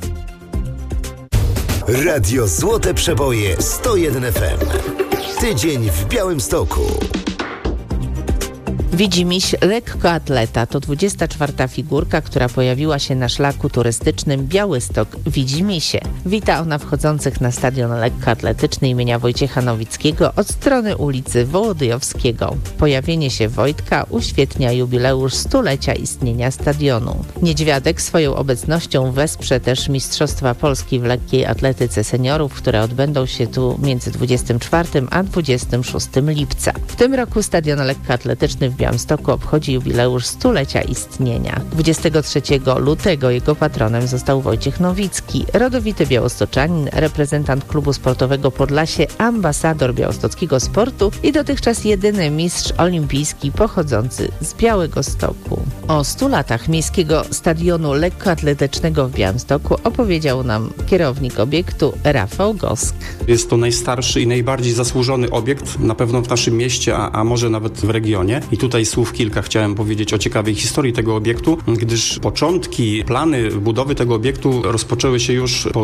Radio Złote Przeboje 101 FM. Tydzień w Białymstoku. Widzimisię lekkoatleta to 24. figurka, która pojawiła się na szlaku turystycznym Białystok Widzimisię. Wita ona wchodzących na stadion lekkoatletyczny imienia Wojciecha Nowickiego od strony ulicy Wołodyjowskiego. Pojawienie się Wojtka uświetnia jubileusz 100-lecia istnienia stadionu. Niedźwiadek swoją obecnością wesprze też Mistrzostwa Polski w lekkiej atletyce seniorów, które odbędą się tu między 24 a 26 lipca. W tym roku stadion lekkoatletyczny w Białymstoku obchodzi jubileusz 100-lecia istnienia. 23 lutego jego patronem został Wojciech Nowicki, rodowity białostoczanin, reprezentant klubu sportowego Podlasie, ambasador białostockiego sportu i dotychczas jedyny mistrz olimpijski pochodzący z Białegostoku. O 100 latach miejskiego stadionu lekkoatletycznego w Białymstoku opowiedział nam kierownik obiektu Rafał Gosk. Jest to najstarszy i najbardziej zasłużony obiekt na pewno w naszym mieście, a może nawet w regionie. I tutaj słów kilka chciałem powiedzieć o ciekawej historii tego obiektu, gdyż początki, plany budowy tego obiektu rozpoczęły się już po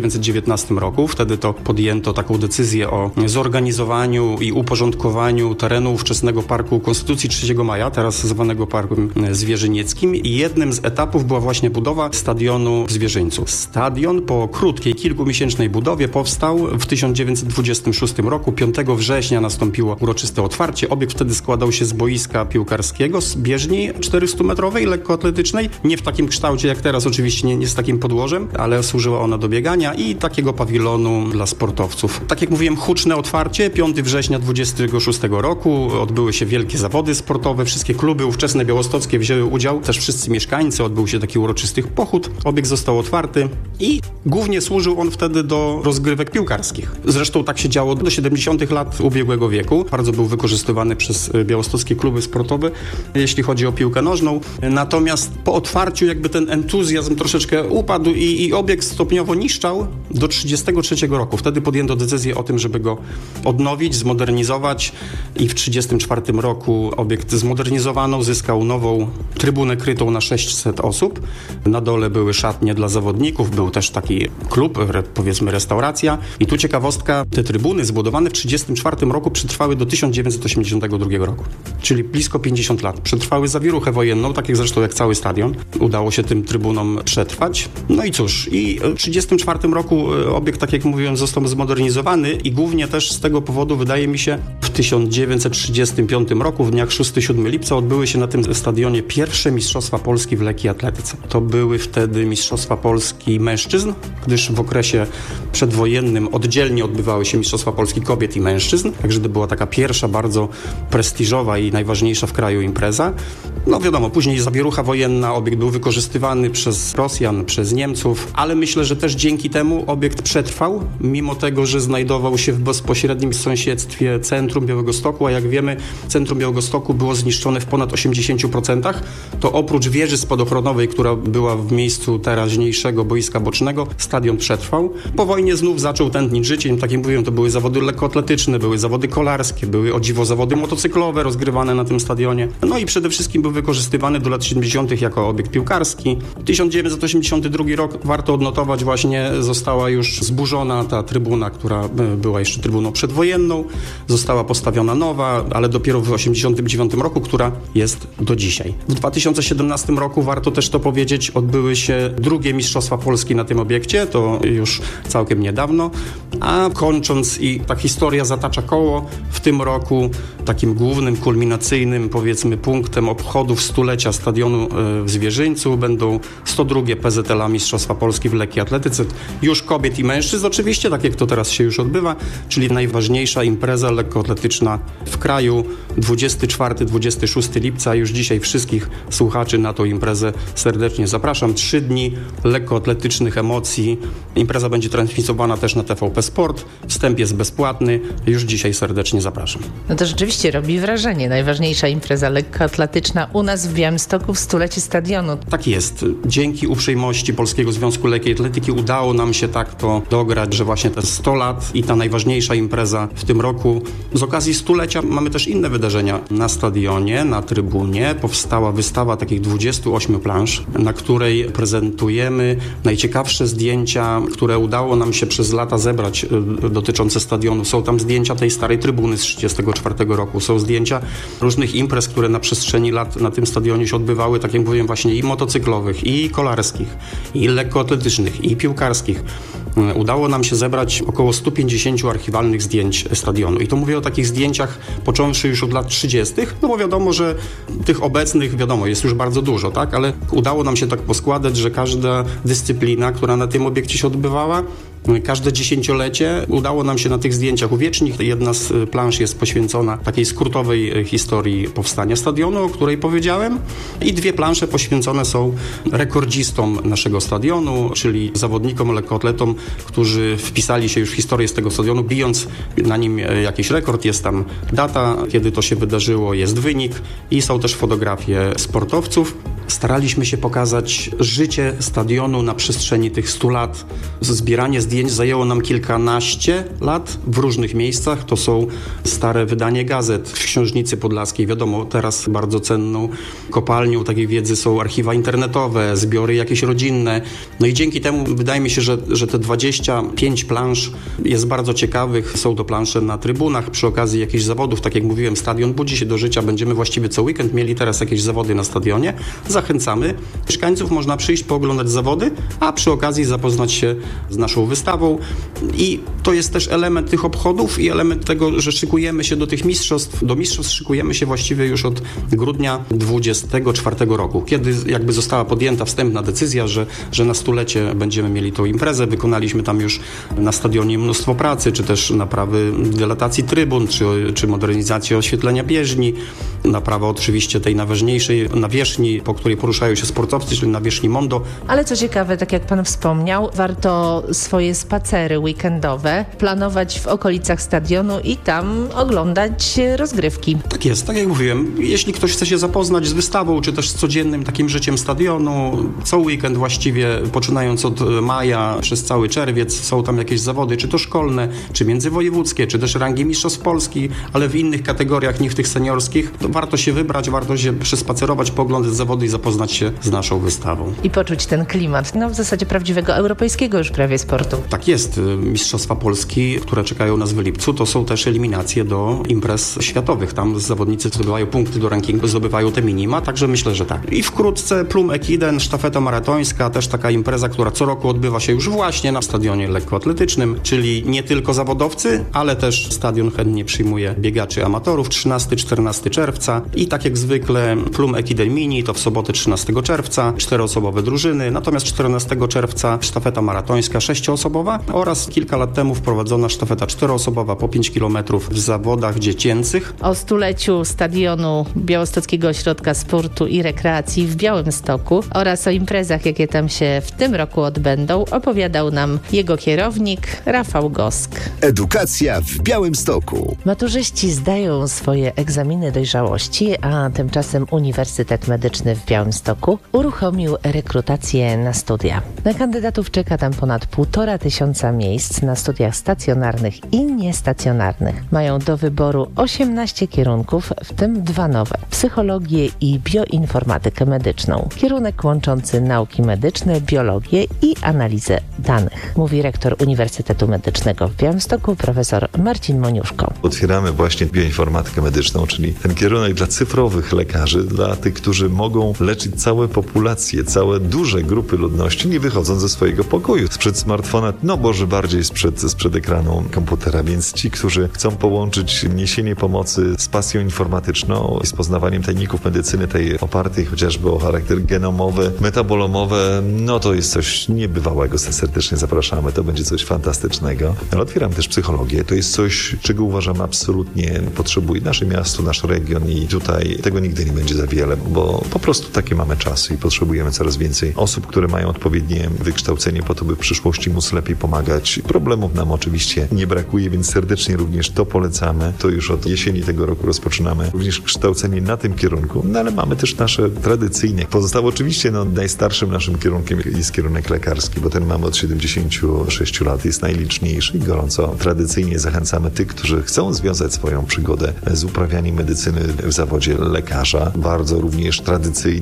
1919 roku. Wtedy to podjęto taką decyzję o zorganizowaniu i uporządkowaniu terenu ówczesnego Parku Konstytucji 3 Maja, teraz zwanego Parkiem Zwierzynieckim, i jednym z etapów była właśnie budowa stadionu w Zwierzyńcu. Stadion po krótkiej, kilkumiesięcznej budowie powstał w 1926 roku. 5 września nastąpiło uroczyste otwarcie. Obiekt wtedy składał się z boiska piłkarskiego, z bieżni 400-metrowej, lekkoatletycznej. Nie w takim kształcie jak teraz, oczywiście nie z takim podłożem, ale służyła ona do biegania i takiego pawilonu dla sportowców. Tak jak mówiłem, huczne otwarcie. 5 września 26 roku odbyły się wielkie zawody sportowe. Wszystkie kluby ówczesne białostockie wzięły udział, też wszyscy mieszkańcy. Odbył się taki uroczysty pochód. Obiekt został otwarty i głównie służył on wtedy do rozgrywek piłkarskich. Zresztą tak się działo do 70. lat ubiegłego wieku. Bardzo był wykorzystywany przez białostockie kluby sportowe, jeśli chodzi o piłkę nożną. Natomiast po otwarciu jakby ten entuzjazm troszeczkę upadł i obiekt stopniowo niszczał do 1933 roku. Wtedy podjęto decyzję o tym, żeby go odnowić, zmodernizować i w 1934 roku obiekt zmodernizowano, zyskał nową trybunę krytą na 600 osób. Na dole były szatnie dla zawodników, był też taki klub, powiedzmy restauracja. I tu ciekawostka, te trybuny zbudowane w 1934 roku przetrwały do 1982 roku, czyli blisko 50 lat. Przetrwały zawieruchę wojenną, tak jak zresztą jak cały stadion. Udało się tym trybunom przetrwać. No i cóż, i w 1934 roku obiekt, tak jak mówiłem, został zmodernizowany i głównie też z tego powodu, wydaje mi się, w 1935 roku, w dniach 6-7 lipca odbyły się na tym stadionie pierwsze Mistrzostwa Polski w lekkiej atletyce. To były wtedy Mistrzostwa Polski mężczyzn, gdyż w okresie przedwojennym oddzielnie odbywały się Mistrzostwa Polski kobiet i mężczyzn, także to była taka pierwsza bardzo prestiżowa i najważniejsza w kraju impreza. No wiadomo, później zawierucha wojenna, obiekt był wykorzystywany przez Rosjan, przez Niemców, ale myślę, że też dzięki temu obiekt przetrwał, mimo tego, że znajdował się w bezpośrednim sąsiedztwie centrum Białegostoku, a jak wiemy, centrum Białegostoku było zniszczone w ponad 80%, to oprócz wieży spadochronowej, która była w miejscu teraźniejszego boiska bocznego, stadion przetrwał. Po wojnie znów zaczął tętnić życiem, tak jak mówiłem, to były zawody lekkoatletyczne, były zawody kolarskie, były o dziwo zawody motocyklowe rozgrywane na tym stadionie. No i przede wszystkim był wykorzystywany do lat 70. jako obiekt piłkarski. 1982 rok, warto odnotować, właśnie została już zburzona ta trybuna, która była jeszcze trybuną przedwojenną. Została postawiona nowa, ale dopiero w 1989 roku, która jest do dzisiaj. W 2017 roku, warto też to powiedzieć, odbyły się drugie Mistrzostwa Polski na tym obiekcie, to już całkiem niedawno, a kończąc i ta historia zatacza koło, w tym roku takim głównym, kulminacyjnym, powiedzmy, punktem obchodów 100-lecia stadionu w Zwierzyńcu będą 102 PZL-a Mistrzostwa Polski w lekkiej atletyce, już kobiet i mężczyzn oczywiście, tak jak to teraz się już odbywa, czyli najważniejsza impreza lekkoatletyczna w kraju. 24-26 lipca, już dzisiaj wszystkich słuchaczy na tą imprezę serdecznie zapraszam. 3 dni lekkoatletycznych emocji. Impreza będzie transmitowana też na TVP Sport. Wstęp jest bezpłatny. Już dzisiaj serdecznie zapraszam. No to rzeczywiście robi wrażenie. Najważniejsza impreza lekkoatletyczna u nas w Białymstoku w 100-lecie stadionu. Tak jest. Dzięki uprzejmości Polskiego Związku Lekkiej Atletyki udało nam się tak to dograć, że właśnie te 100 lat i ta najważniejsza impreza w tym roku. Z okazji 100-lecia mamy też inne wydarzenia. Na stadionie, na trybunie powstała wystawa takich 28 plansz, na której prezentujemy najciekawsze zdjęcia, które udało nam się przez lata zebrać pokazać dotyczące stadionu. Są tam zdjęcia tej starej trybuny z 1934 roku, są zdjęcia różnych imprez, które na przestrzeni lat na tym stadionie się odbywały, tak jak mówiłem, właśnie i motocyklowych, i kolarskich, i lekkoatletycznych, i piłkarskich. Udało nam się zebrać około 150 archiwalnych zdjęć stadionu. I to mówię o takich zdjęciach począwszy już od lat 30., no bo wiadomo, że tych obecnych, wiadomo, jest już bardzo dużo, tak? Ale udało nam się tak poskładać, że każda dyscyplina, która na tym obiekcie się odbywała, każde dziesięciolecie udało nam się na tych zdjęciach uwiecznić. Jedna z plansz jest poświęcona takiej skrótowej historii powstania stadionu, o której powiedziałem, i 2 plansze poświęcone są rekordzistom naszego stadionu, czyli zawodnikom, lekkoatletom, którzy wpisali się już w historię z tego stadionu, bijąc na nim jakiś rekord. Jest tam data, kiedy to się wydarzyło, jest wynik i są też fotografie sportowców. Staraliśmy się pokazać życie stadionu na przestrzeni tych 100 lat. Zbieranie zdjęć zajęło nam kilkanaście lat w różnych miejscach. To są stare wydania gazet w Książnicy Podlaskiej. Wiadomo, teraz bardzo cenną kopalnią takiej wiedzy są archiwa internetowe, zbiory jakieś rodzinne. No i dzięki temu wydaje mi się, że te 25 plansz jest bardzo ciekawych. Są to plansze na trybunach przy okazji jakichś zawodów. Tak jak mówiłem, stadion budzi się do życia. Będziemy właściwie co weekend mieli teraz jakieś zawody na stadionie. Zachęcamy mieszkańców, można przyjść, pooglądać zawody, a przy okazji zapoznać się z naszą wystawą. I to jest też element tych obchodów i element tego, że szykujemy się do tych mistrzostw. Do mistrzostw szykujemy się właściwie już od grudnia 24 roku, kiedy jakby została podjęta wstępna decyzja, że na 100-lecie będziemy mieli tą imprezę. Wykonaliśmy tam już na stadionie mnóstwo pracy, czy też naprawy dilatacji trybun, czy modernizację oświetlenia bieżni, naprawa oczywiście tej najważniejszej nawierzchni, po której poruszają się sportowcy, czyli nawierzchni Mondo. Ale co ciekawe, tak jak pan wspomniał, warto swoje spacery weekendowe planować w okolicach stadionu i tam oglądać rozgrywki. Tak jest, tak jak mówiłem, jeśli ktoś chce się zapoznać z wystawą, czy też z codziennym takim życiem stadionu, co weekend właściwie, poczynając od maja przez cały czerwiec, są tam jakieś zawody, czy to szkolne, czy międzywojewódzkie, czy też rangi mistrzostw Polski, ale w innych kategoriach, nie w tych seniorskich, to warto się wybrać, warto się przespacerować, pooglądać zawody i zapoznać się z naszą wystawą. I poczuć ten klimat, w zasadzie prawdziwego europejskiego już prawie sportu. Tak jest. Mistrzostwa Polski, które czekają nas w lipcu, to są też eliminacje do imprez światowych. Tam zawodnicy zdobywają punkty do rankingu, zdobywają te minima, także myślę, że tak. I wkrótce Plum Ekiden, sztafeta maratońska, też taka impreza, która co roku odbywa się już właśnie na stadionie lekkoatletycznym, czyli nie tylko zawodowcy, ale też stadion chętnie przyjmuje biegaczy amatorów 13-14 czerwca i tak jak zwykle Plum Ekiden Mini to w sobotę 13 czerwca, 4-osobowe drużyny, natomiast 14 czerwca sztafeta maratońska 6-osobowa oraz kilka lat temu wprowadzona sztafeta 4-osobowa po 5 km w zawodach dziecięcych. O 100-leciu stadionu Białostockiego Ośrodka Sportu i Rekreacji w Białymstoku oraz o imprezach, jakie tam się w tym roku odbędą, opowiadał nam jego kierownik Rafał Gosk. Edukacja w Białymstoku. Maturzyści zdają swoje egzaminy dojrzałości, a tymczasem Uniwersytet Medyczny w Białymstoku uruchomił rekrutację na studia. Na kandydatów czeka tam ponad 1500 miejsc na studiach stacjonarnych i niestacjonarnych. Mają do wyboru 18 kierunków, w tym 2 nowe: psychologię i bioinformatykę medyczną. Kierunek łączący nauki medyczne, biologię i analizę danych, mówi rektor Uniwersytetu Medycznego w Białymstoku, profesor Marcin Moniuszko. Otwieramy właśnie bioinformatykę medyczną, czyli ten kierunek dla cyfrowych lekarzy, dla tych, którzy mogą leczyć całe populacje, całe duże grupy ludności, nie wychodząc ze swojego pokoju, sprzed smartfona, może bardziej sprzed ekranu komputera. Więc ci, którzy chcą połączyć niesienie pomocy z pasją informatyczną i z poznawaniem tajników medycyny, tej opartej chociażby o charakter genomowy, metabolomowy, to jest coś niebywałego. Serdecznie zapraszamy, to będzie coś fantastycznego. Ale otwieram też psychologię. To jest coś, czego uważam absolutnie potrzebuje nasze miasto, nasz region i tutaj tego nigdy nie będzie za wiele, bo po prostu takie mamy czasy i potrzebujemy coraz więcej osób, które mają odpowiednie wykształcenie po to, by w przyszłości móc lepiej pomagać. Problemów nam oczywiście nie brakuje, więc serdecznie również to polecamy. To już od jesieni tego roku rozpoczynamy również kształcenie na tym kierunku, ale mamy też nasze tradycyjne. Pozostało oczywiście najstarszym naszym kierunkiem jest kierunek lekarski, bo ten mamy od 76 lat, jest najliczniejszy i gorąco tradycyjnie zachęcamy tych, którzy chcą związać swoją przygodę z uprawianiem medycyny w zawodzie lekarza. Bardzo również tradycyjnie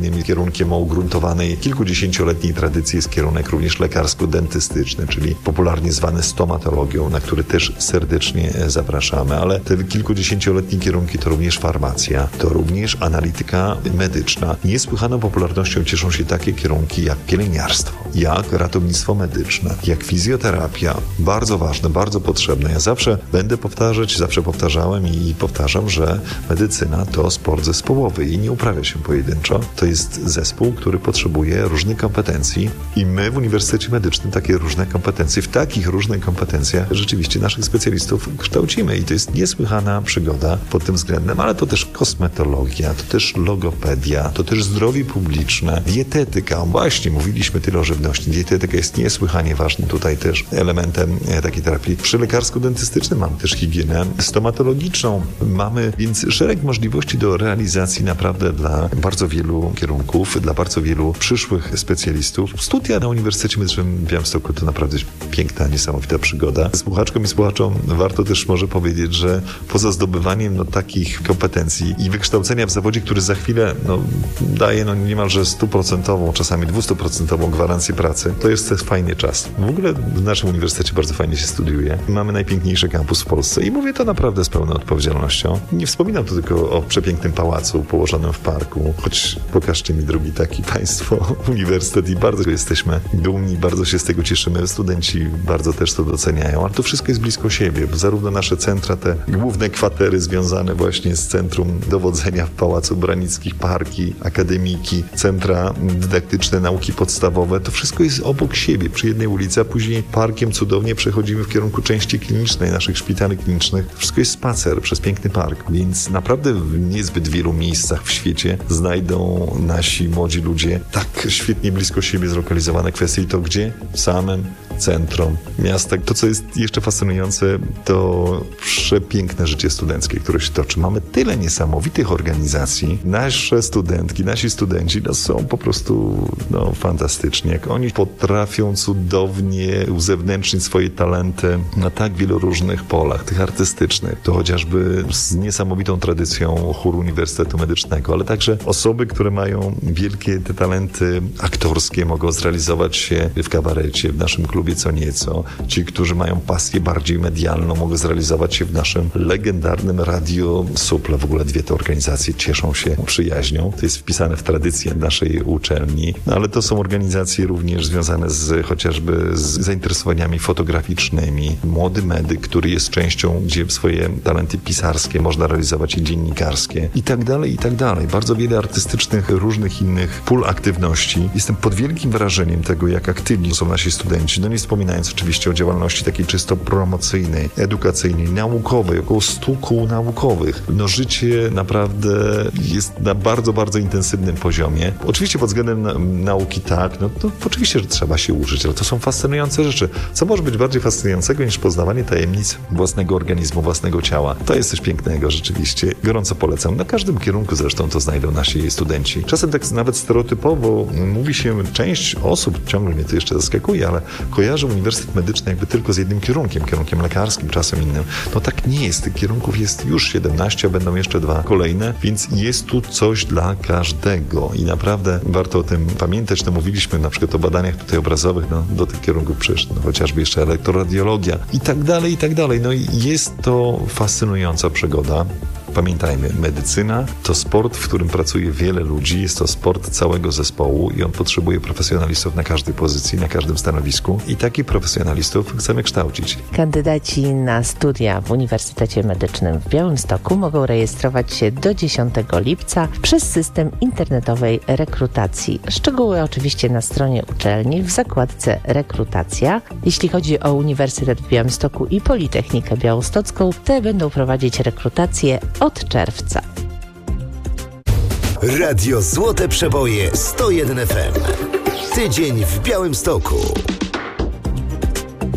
innymi kierunkiem o ugruntowanej kilkudziesięcioletniej tradycji jest kierunek również lekarsko-dentystyczny, czyli popularnie zwany stomatologią, na który też serdecznie zapraszamy, ale te kilkudziesięcioletnie kierunki to również farmacja, to również analityka medyczna. Niesłychaną popularnością cieszą się takie kierunki jak pielęgniarstwo, jak ratownictwo medyczne, jak fizjoterapia. Bardzo ważne, bardzo potrzebne. Ja zawsze będę powtarzać, zawsze powtarzałem i powtarzam, że medycyna to sport zespołowy i nie uprawia się pojedynczo. To jest zespół, który potrzebuje różnych kompetencji i my w Uniwersytecie Medycznym takie różne kompetencje, w takich różnych kompetencjach rzeczywiście naszych specjalistów kształcimy i to jest niesłychana przygoda pod tym względem, ale to też kosmetologia, to też logopedia, to też zdrowie publiczne, dietetyka. Właśnie mówiliśmy tyle o żywności. Dietetyka jest niesłychanie ważnym tutaj też elementem takiej terapii. Przy lekarsko-dentystycznym mamy też higienę stomatologiczną. Mamy więc szereg możliwości do realizacji naprawdę dla bardzo wielu kierunków, dla bardzo wielu przyszłych specjalistów. Studia na Uniwersytecie Medycznym w Białymstoku to naprawdę piękna, niesamowita przygoda. Słuchaczkom i słuchaczom warto też może powiedzieć, że poza zdobywaniem takich kompetencji i wykształcenia w zawodzie, który za chwilę daje niemalże 100%, czasami 200% gwarancję pracy, to jest fajny czas. W ogóle w naszym uniwersytecie bardzo fajnie się studiuje. Mamy najpiękniejszy kampus w Polsce i mówię to naprawdę z pełną odpowiedzialnością. Nie wspominam tu tylko o przepięknym pałacu położonym w parku, choć pokażcie mi drugi taki państwo uniwersytet i bardzo jesteśmy dumni, bardzo się z tego cieszymy. Studenci bardzo też to doceniają, ale to wszystko jest blisko siebie, bo zarówno nasze centra, te główne kwatery związane właśnie z centrum dowodzenia w Pałacu Branickich, parki, akademiki, centra dydaktyczne, nauki podstawowe, to wszystko jest obok siebie, przy jednej ulicy, a później parkiem cudownie przechodzimy w kierunku części klinicznej, naszych szpitali klinicznych. Wszystko jest spacer przez piękny park, więc naprawdę w niezbyt wielu miejscach w świecie znajdą nasi młodzi ludzie tak świetnie blisko siebie zlokalizowane kwestie i to gdzie? W samym centrum miasta. To, co jest jeszcze fascynujące, to przepiękne życie studenckie, które się toczy. Mamy tyle niesamowitych organizacji. Nasze studentki, nasi studenci są po prostu fantastyczni. Jak oni potrafią cudownie uzewnętrznić swoje talenty na tak wielu różnych polach, tych artystycznych. To chociażby z niesamowitą tradycją chóru Uniwersytetu Medycznego, ale także osoby, które mają wielkie te talenty aktorskie, mogą zrealizować się w kabarecie, w naszym klubie Co Nieco. Ci, którzy mają pasję bardziej medialną, mogą zrealizować się w naszym legendarnym Radio Supla. W ogóle dwie te organizacje cieszą się przyjaźnią. To jest wpisane w tradycję naszej uczelni. Ale to są organizacje również związane chociażby z zainteresowaniami fotograficznymi. Młody medyk, który jest częścią, gdzie swoje talenty pisarskie można realizować i dziennikarskie. I tak dalej, i tak dalej. Bardzo wiele artystycznych, różnych innych pól aktywności. Jestem pod wielkim wrażeniem tego, jak aktywni są nasi studenci. Nie wspominając oczywiście o działalności takiej czysto promocyjnej, edukacyjnej, naukowej, około 100 kół naukowych. Życie naprawdę jest na bardzo, bardzo intensywnym poziomie. Oczywiście pod względem nauki tak, to oczywiście, że trzeba się uczyć, ale to są fascynujące rzeczy. Co może być bardziej fascynującego niż poznawanie tajemnic własnego organizmu, własnego ciała? To jest coś pięknego rzeczywiście. Gorąco polecam. Na każdym kierunku zresztą to znajdą nasi studenci. Czasem tak nawet stereotypowo mówi się, część osób, ciągle mnie to jeszcze zaskakuje, ale kojarzy Uniwersytet Medyczny jakby tylko z jednym kierunkiem lekarskim, czasem innym. Tak nie jest. Tych kierunków jest już 17, a będą jeszcze 2 kolejne, więc jest tu coś dla każdego i naprawdę warto o tym pamiętać. Mówiliśmy na przykład o badaniach tutaj obrazowych, do tych kierunków przyszło, chociażby jeszcze elektroradiologia i tak dalej, i tak dalej. Jest to fascynująca przygoda. Pamiętajmy, medycyna to sport, w którym pracuje wiele ludzi, jest to sport całego zespołu i on potrzebuje profesjonalistów na każdej pozycji, na każdym stanowisku i takich profesjonalistów chcemy kształcić. Kandydaci na studia w Uniwersytecie Medycznym w Białymstoku mogą rejestrować się do 10 lipca przez system internetowej rekrutacji. Szczegóły oczywiście na stronie uczelni w zakładce rekrutacja. Jeśli chodzi o Uniwersytet w Białymstoku i Politechnikę Białostocką, te będą prowadzić rekrutację od czerwca. Radio Złote Przeboje 101 FM. Tydzień w Białymstoku.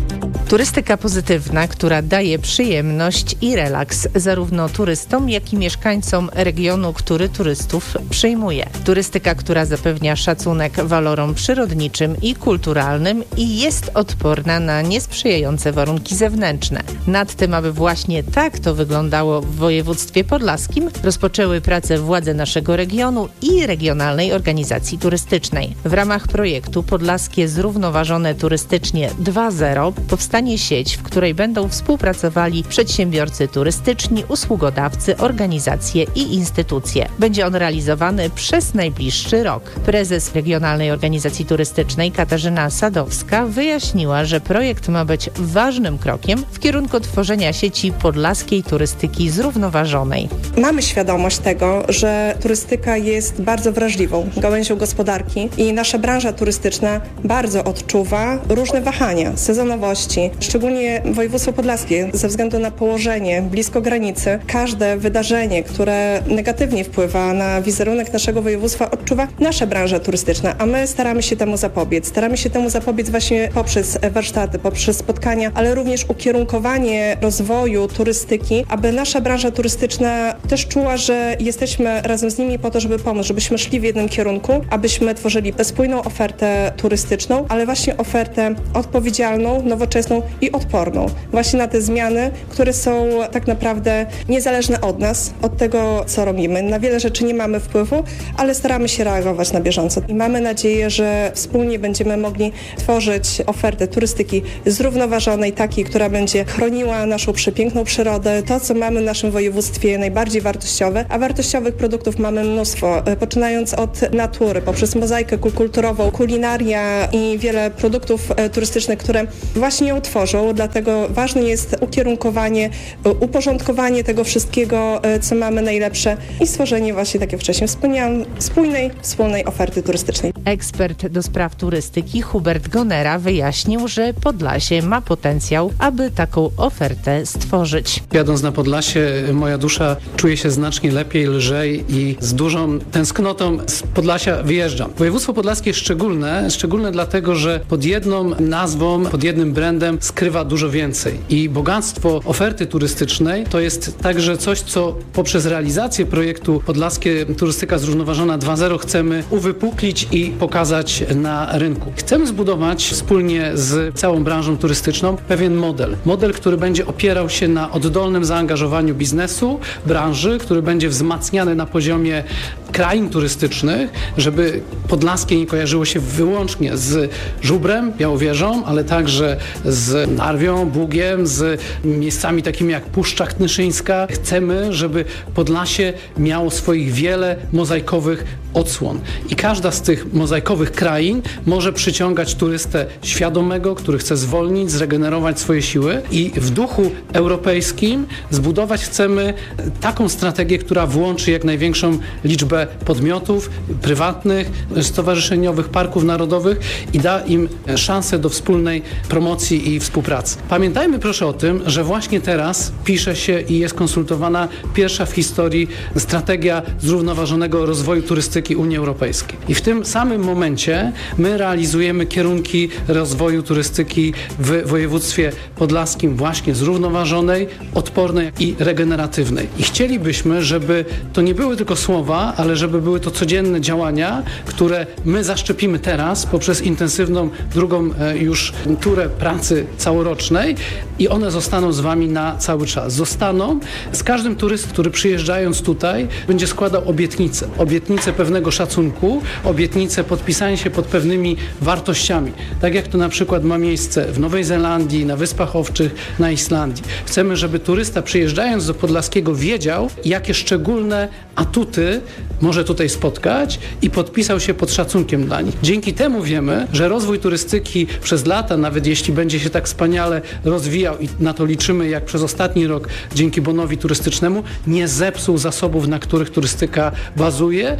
Turystyka pozytywna, która daje przyjemność i relaks zarówno turystom, jak i mieszkańcom regionu, który turystów przyjmuje. Turystyka, która zapewnia szacunek walorom przyrodniczym i kulturalnym i jest odporna na niesprzyjające warunki zewnętrzne. Nad tym, aby właśnie tak to wyglądało w województwie podlaskim, rozpoczęły pracę władze naszego regionu i Regionalnej Organizacji Turystycznej. W ramach projektu Podlaskie Zrównoważone Turystycznie 2.0 powstanie sieć, w której będą współpracowali przedsiębiorcy turystyczni, usługodawcy, organizacje i instytucje. Będzie on realizowany przez najbliższy rok. Prezes Regionalnej Organizacji Turystycznej Katarzyna Sadowska wyjaśniła, że projekt ma być ważnym krokiem w kierunku tworzenia sieci podlaskiej turystyki zrównoważonej. Mamy świadomość tego, że turystyka jest bardzo wrażliwą gałęzią gospodarki i nasza branża turystyczna bardzo odczuwa różne wahania sezonowości. Szczególnie województwo podlaskie ze względu na położenie blisko granicy. Każde wydarzenie, które negatywnie wpływa na wizerunek naszego województwa, odczuwa nasza branża turystyczna, a my staramy się temu zapobiec. Staramy się temu zapobiec właśnie poprzez warsztaty, poprzez spotkania, ale również ukierunkowanie rozwoju turystyki, aby nasza branża turystyczna też czuła, że jesteśmy razem z nimi po to, żeby pomóc, żebyśmy szli w jednym kierunku, abyśmy tworzyli spójną ofertę turystyczną, ale właśnie ofertę odpowiedzialną, nowoczesną i odporną. Właśnie na te zmiany, które są tak naprawdę niezależne od nas, od tego, co robimy. Na wiele rzeczy nie mamy wpływu, ale staramy się reagować na bieżąco. I mamy nadzieję, że wspólnie będziemy mogli tworzyć ofertę turystyki zrównoważonej, takiej, która będzie chroniła naszą przepiękną przyrodę, to, co mamy w naszym województwie najbardziej wartościowe, a wartościowych produktów mamy mnóstwo, poczynając od natury, poprzez mozaikę kulturową, kulinaria i wiele produktów turystycznych, które właśnie ją tworzą, dlatego ważne jest ukierunkowanie, uporządkowanie tego wszystkiego, co mamy najlepsze i stworzenie właśnie, tak jak wcześniej wspomniałam, spójnej, wspólnej oferty turystycznej. Ekspert do spraw turystyki Hubert Gonera wyjaśnił, że Podlasie ma potencjał, aby taką ofertę stworzyć. Jadąc na Podlasie, moja dusza czuje się znacznie lepiej, lżej i z dużą tęsknotą z Podlasia wyjeżdżam. Województwo podlaskie jest szczególne dlatego, że pod jedną nazwą, pod jednym brandem skrywa dużo więcej. I bogactwo oferty turystycznej to jest także coś, co poprzez realizację projektu Podlaskie Turystyka Zrównoważona 2.0 chcemy uwypuklić i pokazać na rynku. Chcemy zbudować wspólnie z całą branżą turystyczną pewien model, który będzie opierał się na oddolnym zaangażowaniu biznesu, branży, który będzie wzmacniany na poziomie krain turystycznych, żeby Podlaskie nie kojarzyło się wyłącznie z Żubrem, Białowieżą, ale także z Narwią, Bugiem, z miejscami takimi jak Puszcza Knyszyńska. Chcemy, żeby Podlasie miało swoich wiele mozaikowych odsłon. I każda z tych mozaikowych krain może przyciągać turystę świadomego, który chce zwolnić, zregenerować swoje siły i w duchu europejskim zbudować chcemy taką strategię, która włączy jak największą liczbę podmiotów prywatnych, stowarzyszeniowych, parków narodowych i da im szansę do wspólnej promocji i współpracy. Pamiętajmy proszę o tym, że właśnie teraz pisze się i jest konsultowana pierwsza w historii strategia zrównoważonego rozwoju turystyki Unii Europejskiej. I w tym samym momencie my realizujemy kierunki rozwoju turystyki w województwie podlaskim właśnie zrównoważonej, odpornej i regeneratywnej. I chcielibyśmy, żeby to nie były tylko słowa, ale żeby były to codzienne działania, które my zaszczepimy teraz poprzez intensywną drugą już turę pracy całorocznej i one zostaną z Wami na cały czas. Zostaną. Z każdym turystą, który przyjeżdżając tutaj będzie składał obietnicę pewnego szacunku, obietnicę podpisania się pod pewnymi wartościami. Tak jak to na przykład ma miejsce w Nowej Zelandii, na Wyspach Owczych, na Islandii. Chcemy, żeby turysta przyjeżdżając do Podlaskiego wiedział, jakie szczególne atuty może tutaj spotkać i podpisał się pod szacunkiem dla nich. Dzięki temu wiemy, że rozwój turystyki przez lata, nawet jeśli będzie się tak wspaniale rozwijał i na to liczymy jak przez ostatni rok dzięki bonowi turystycznemu, nie zepsuł zasobów, na których turystyka bazuje i dzięki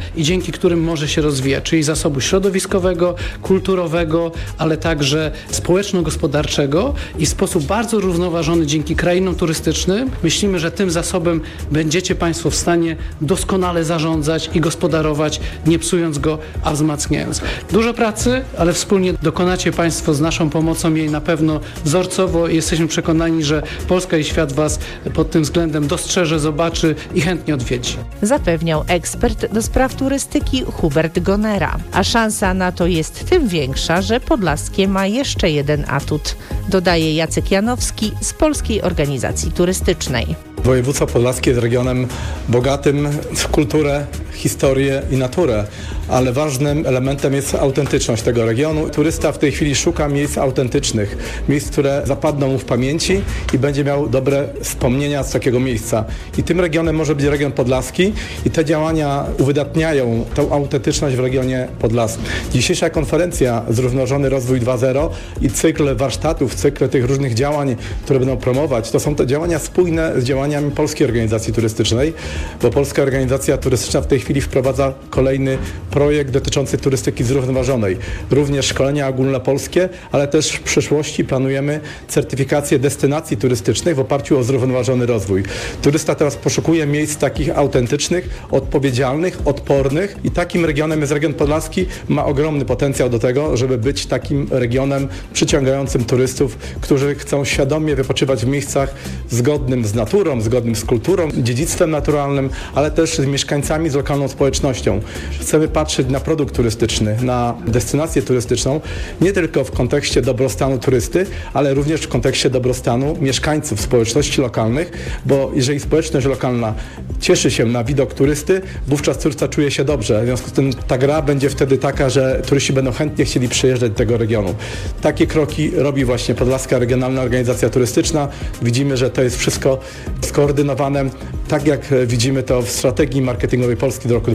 dzięki którym może się rozwijać, czyli zasobu środowiskowego, kulturowego, ale także społeczno-gospodarczego i w sposób bardzo równoważony dzięki krainom turystycznym. Myślimy, że tym zasobem będziecie Państwo w stanie doskonale zarządzać i gospodarować, nie psując go, a wzmacniając. Dużo pracy, ale wspólnie dokonacie Państwo z naszą pomocą jej na pewno wzorcowo i jesteśmy przekonani, że Polska i świat Was pod tym względem dostrzeże, zobaczy i chętnie odwiedzi. Zapewniał ekspert do spraw turystyki Hubert Gonera. A szansa na to jest tym większa, że Podlaskie ma jeszcze jeden atut, dodaje Jacek Janowski z Polskiej Organizacji Turystycznej. Województwo podlaskie jest regionem bogatym w kulturę, historię i naturę, ale ważnym elementem jest autentyczność tego regionu. Turysta w tej chwili szuka miejsc autentycznych, miejsc, które zapadną mu w pamięci i będzie miał dobre wspomnienia z takiego miejsca. I tym regionem może być region podlaski i te działania uwydatniają tą autentyczność w regionie podlaskim. Dzisiejsza konferencja Zrównoważony Rozwój 2.0 i cykl warsztatów, cykl tych różnych działań, które będą promować, to są te działania spójne z działaniami Polskiej Organizacji Turystycznej, bo Polska Organizacja Turystyczna w tej chwili wprowadza kolejny projekt dotyczący turystyki zrównoważonej. Również szkolenia ogólnopolskie, ale też w przyszłości planujemy certyfikację destynacji turystycznych w oparciu o zrównoważony rozwój. Turysta teraz poszukuje miejsc takich autentycznych, odpowiedzialnych, odpornych i takim regionem jest region podlaski. Ma ogromny potencjał do tego, żeby być takim regionem przyciągającym turystów, którzy chcą świadomie wypoczywać w miejscach zgodnym z naturą, zgodnym z kulturą, dziedzictwem naturalnym, ale też z mieszkańcami, z lokalną społecznością. Chcemy patrzeć na produkt turystyczny, na destynację turystyczną, nie tylko w kontekście dobrostanu turysty, ale również w kontekście dobrostanu mieszkańców, społeczności lokalnych, bo jeżeli społeczność lokalna cieszy się na widok turysty, wówczas turysta czuje się dobrze. W związku z tym ta gra będzie wtedy taka, że turyści będą chętnie chcieli przyjeżdżać do tego regionu. Takie kroki robi właśnie Podlaska Regionalna Organizacja Turystyczna. Widzimy, że to jest wszystko skoordynowane, tak jak widzimy to w strategii marketingowej Polski do roku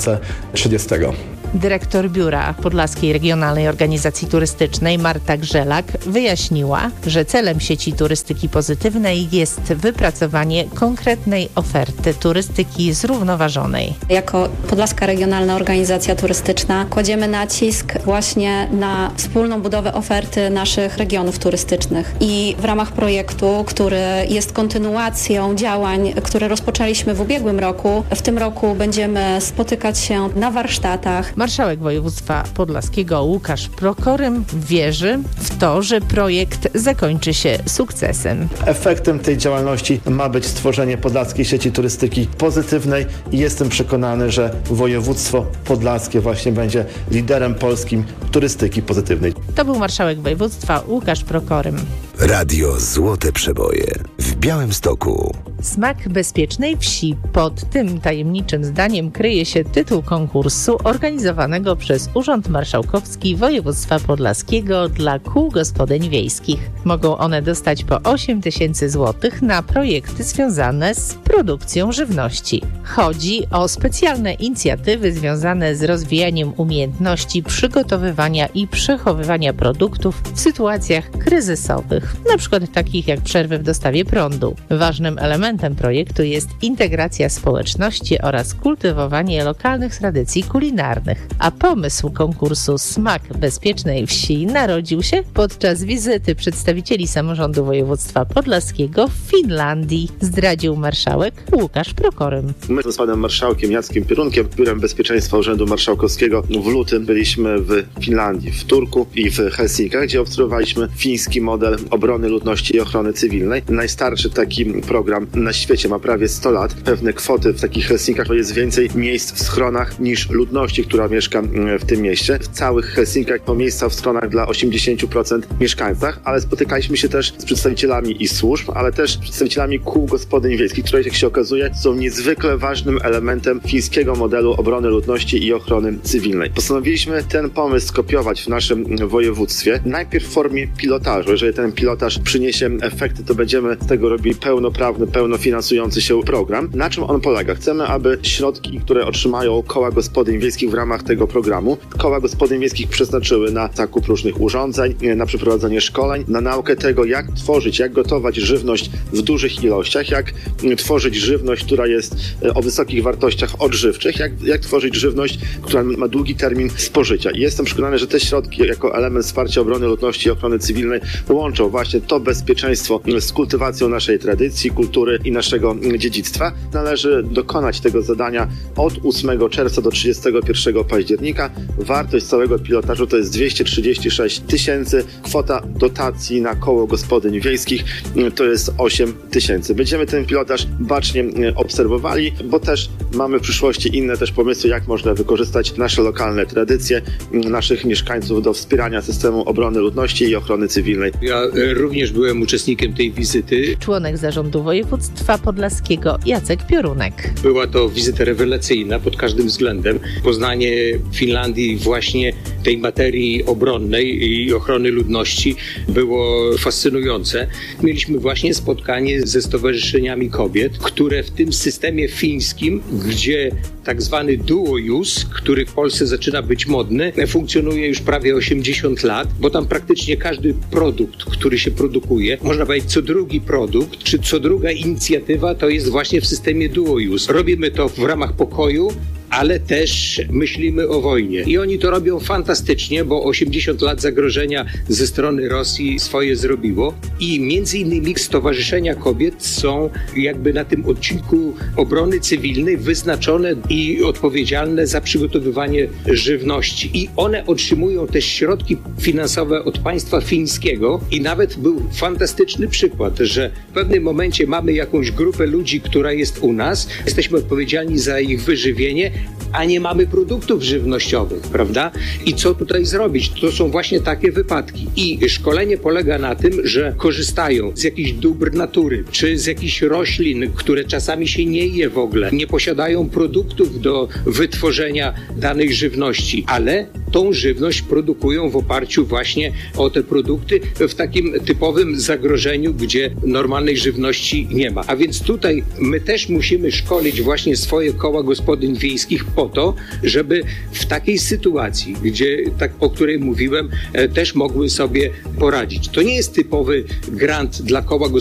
2030. Dyrektor Biura Podlaskiej Regionalnej Organizacji Turystycznej Marta Grzelak wyjaśniła, że celem sieci turystyki pozytywnej jest wypracowanie konkretnej oferty turystyki zrównoważonej. Jako Podlaska Regionalna Organizacja Turystyczna kładziemy nacisk właśnie na wspólną budowę oferty naszych regionów turystycznych i w ramach projektu, który jest kontynuacją działań, które rozpoczęliśmy w ubiegłym roku, w tym roku będziemy spotykać się na warsztatach. Marszałek województwa podlaskiego Łukasz Prokorym wierzy w to, że projekt zakończy się sukcesem. Efektem tej działalności ma być stworzenie podlaskiej sieci turystyki pozytywnej i jestem przekonany, że województwo podlaskie właśnie będzie liderem polskim turystyki pozytywnej. To był marszałek województwa Łukasz Prokorym. Radio Złote Przeboje w Białymstoku. Smak bezpiecznej wsi. Pod tym tajemniczym zdaniem kryje się tytuł konkursu organizowanego przez Urząd Marszałkowski Województwa Podlaskiego dla kół gospodyń wiejskich. Mogą one dostać po 8 000 złotych na projekty związane z produkcją żywności. Chodzi o specjalne inicjatywy związane z rozwijaniem umiejętności przygotowywania i przechowywania produktów w sytuacjach kryzysowych, np. takich jak przerwy w dostawie prądu. Ważnym elementem projektu jest integracja społeczności oraz kultywowanie lokalnych tradycji kulinarnych. A pomysł konkursu Smak bezpiecznej wsi narodził się podczas wizyty przedstawicieli samorządu województwa podlaskiego w Finlandii, zdradził marszałek Łukasz Prokorym. My z panem marszałkiem Jackiem Pierunkiem, Biurem Bezpieczeństwa Urzędu Marszałkowskiego w lutym byliśmy w Finlandii, w Turku i w Helsinkach, gdzie obserwowaliśmy fiński model obrony ludności i ochrony cywilnej. Najstarszy taki program na świecie ma prawie 100 lat. Pewne kwoty w takich Helsinkach to jest więcej miejsc w schronach niż ludności, która mieszka w tym mieście. W całych Helsinkach to miejsca w schronach dla 80% mieszkańców, ale spotykaliśmy się też z przedstawicielami i służb, ale też przedstawicielami kół gospodyń wiejskich, które, jak się okazuje, są niezwykle ważnym elementem fińskiego modelu obrony ludności i ochrony cywilnej. Postanowiliśmy ten pomysł skopiować w naszym województwie, najpierw w formie pilotażu. Jeżeli ten pilotaż przyniesie efekty, to będziemy z tego robili pełnoprawny, samofinansujący się program. Na czym on polega? Chcemy, aby środki, które otrzymają koła gospodyń wiejskich w ramach tego programu, koła gospodyń wiejskich przeznaczyły na zakup różnych urządzeń, na przeprowadzenie szkoleń, na naukę tego, jak tworzyć, jak gotować żywność w dużych ilościach, jak tworzyć żywność, która jest o wysokich wartościach odżywczych, jak tworzyć żywność, która ma długi termin spożycia. I jestem przekonany, że te środki jako element wsparcia obrony ludności i ochrony cywilnej łączą właśnie to bezpieczeństwo z kultywacją naszej tradycji, kultury i naszego dziedzictwa. Należy dokonać tego zadania od 8 czerwca do 31 października. Wartość całego pilotażu to jest 236 000. Kwota dotacji na koło gospodyń wiejskich to jest 8 000. Będziemy ten pilotaż bacznie obserwowali, bo też mamy w przyszłości inne też pomysły, jak można wykorzystać nasze lokalne tradycje, naszych mieszkańców do wspierania systemu obrony ludności i ochrony cywilnej. Ja również byłem uczestnikiem tej wizyty. Członek zarządu województwa podlaskiego Jacek Piorunek. Była to wizyta rewelacyjna pod każdym względem. Poznanie Finlandii właśnie tej materii obronnej i ochrony ludności było fascynujące. Mieliśmy właśnie spotkanie ze stowarzyszeniami kobiet, które w tym systemie fińskim, gdzie tak zwany dual use, który w Polsce zaczyna być modny, funkcjonuje już prawie 80 lat, bo tam praktycznie każdy produkt, który się produkuje, można powiedzieć co drugi produkt, czy co druga inicjatywa to jest właśnie w systemie dual use. Robimy to w ramach pokoju, ale też myślimy o wojnie. I oni to robią fantastycznie, bo 80 lat zagrożenia ze strony Rosji swoje zrobiło. I między innymi stowarzyszenia kobiet są jakby na tym odcinku obrony cywilnej wyznaczone i odpowiedzialne za przygotowywanie żywności. I one otrzymują też środki finansowe od państwa fińskiego. I nawet był fantastyczny przykład, że w pewnym momencie mamy jakąś grupę ludzi, która jest u nas, jesteśmy odpowiedzialni za ich wyżywienie, a nie mamy produktów żywnościowych, prawda? I co tutaj zrobić? To są właśnie takie wypadki. I szkolenie polega na tym, że korzystają z jakichś dóbr natury, czy z jakichś roślin, które czasami się nie je w ogóle, nie posiadają produktów do wytworzenia danej żywności, ale tą żywność produkują w oparciu właśnie o te produkty w takim typowym zagrożeniu, gdzie normalnej żywności nie ma. A więc tutaj my też musimy szkolić właśnie swoje koła gospodyń wiejskich po to, żeby w takiej sytuacji, gdzie, tak, o której mówiłem, też mogły sobie poradzić. To nie jest typowy grant dla koła gospodyń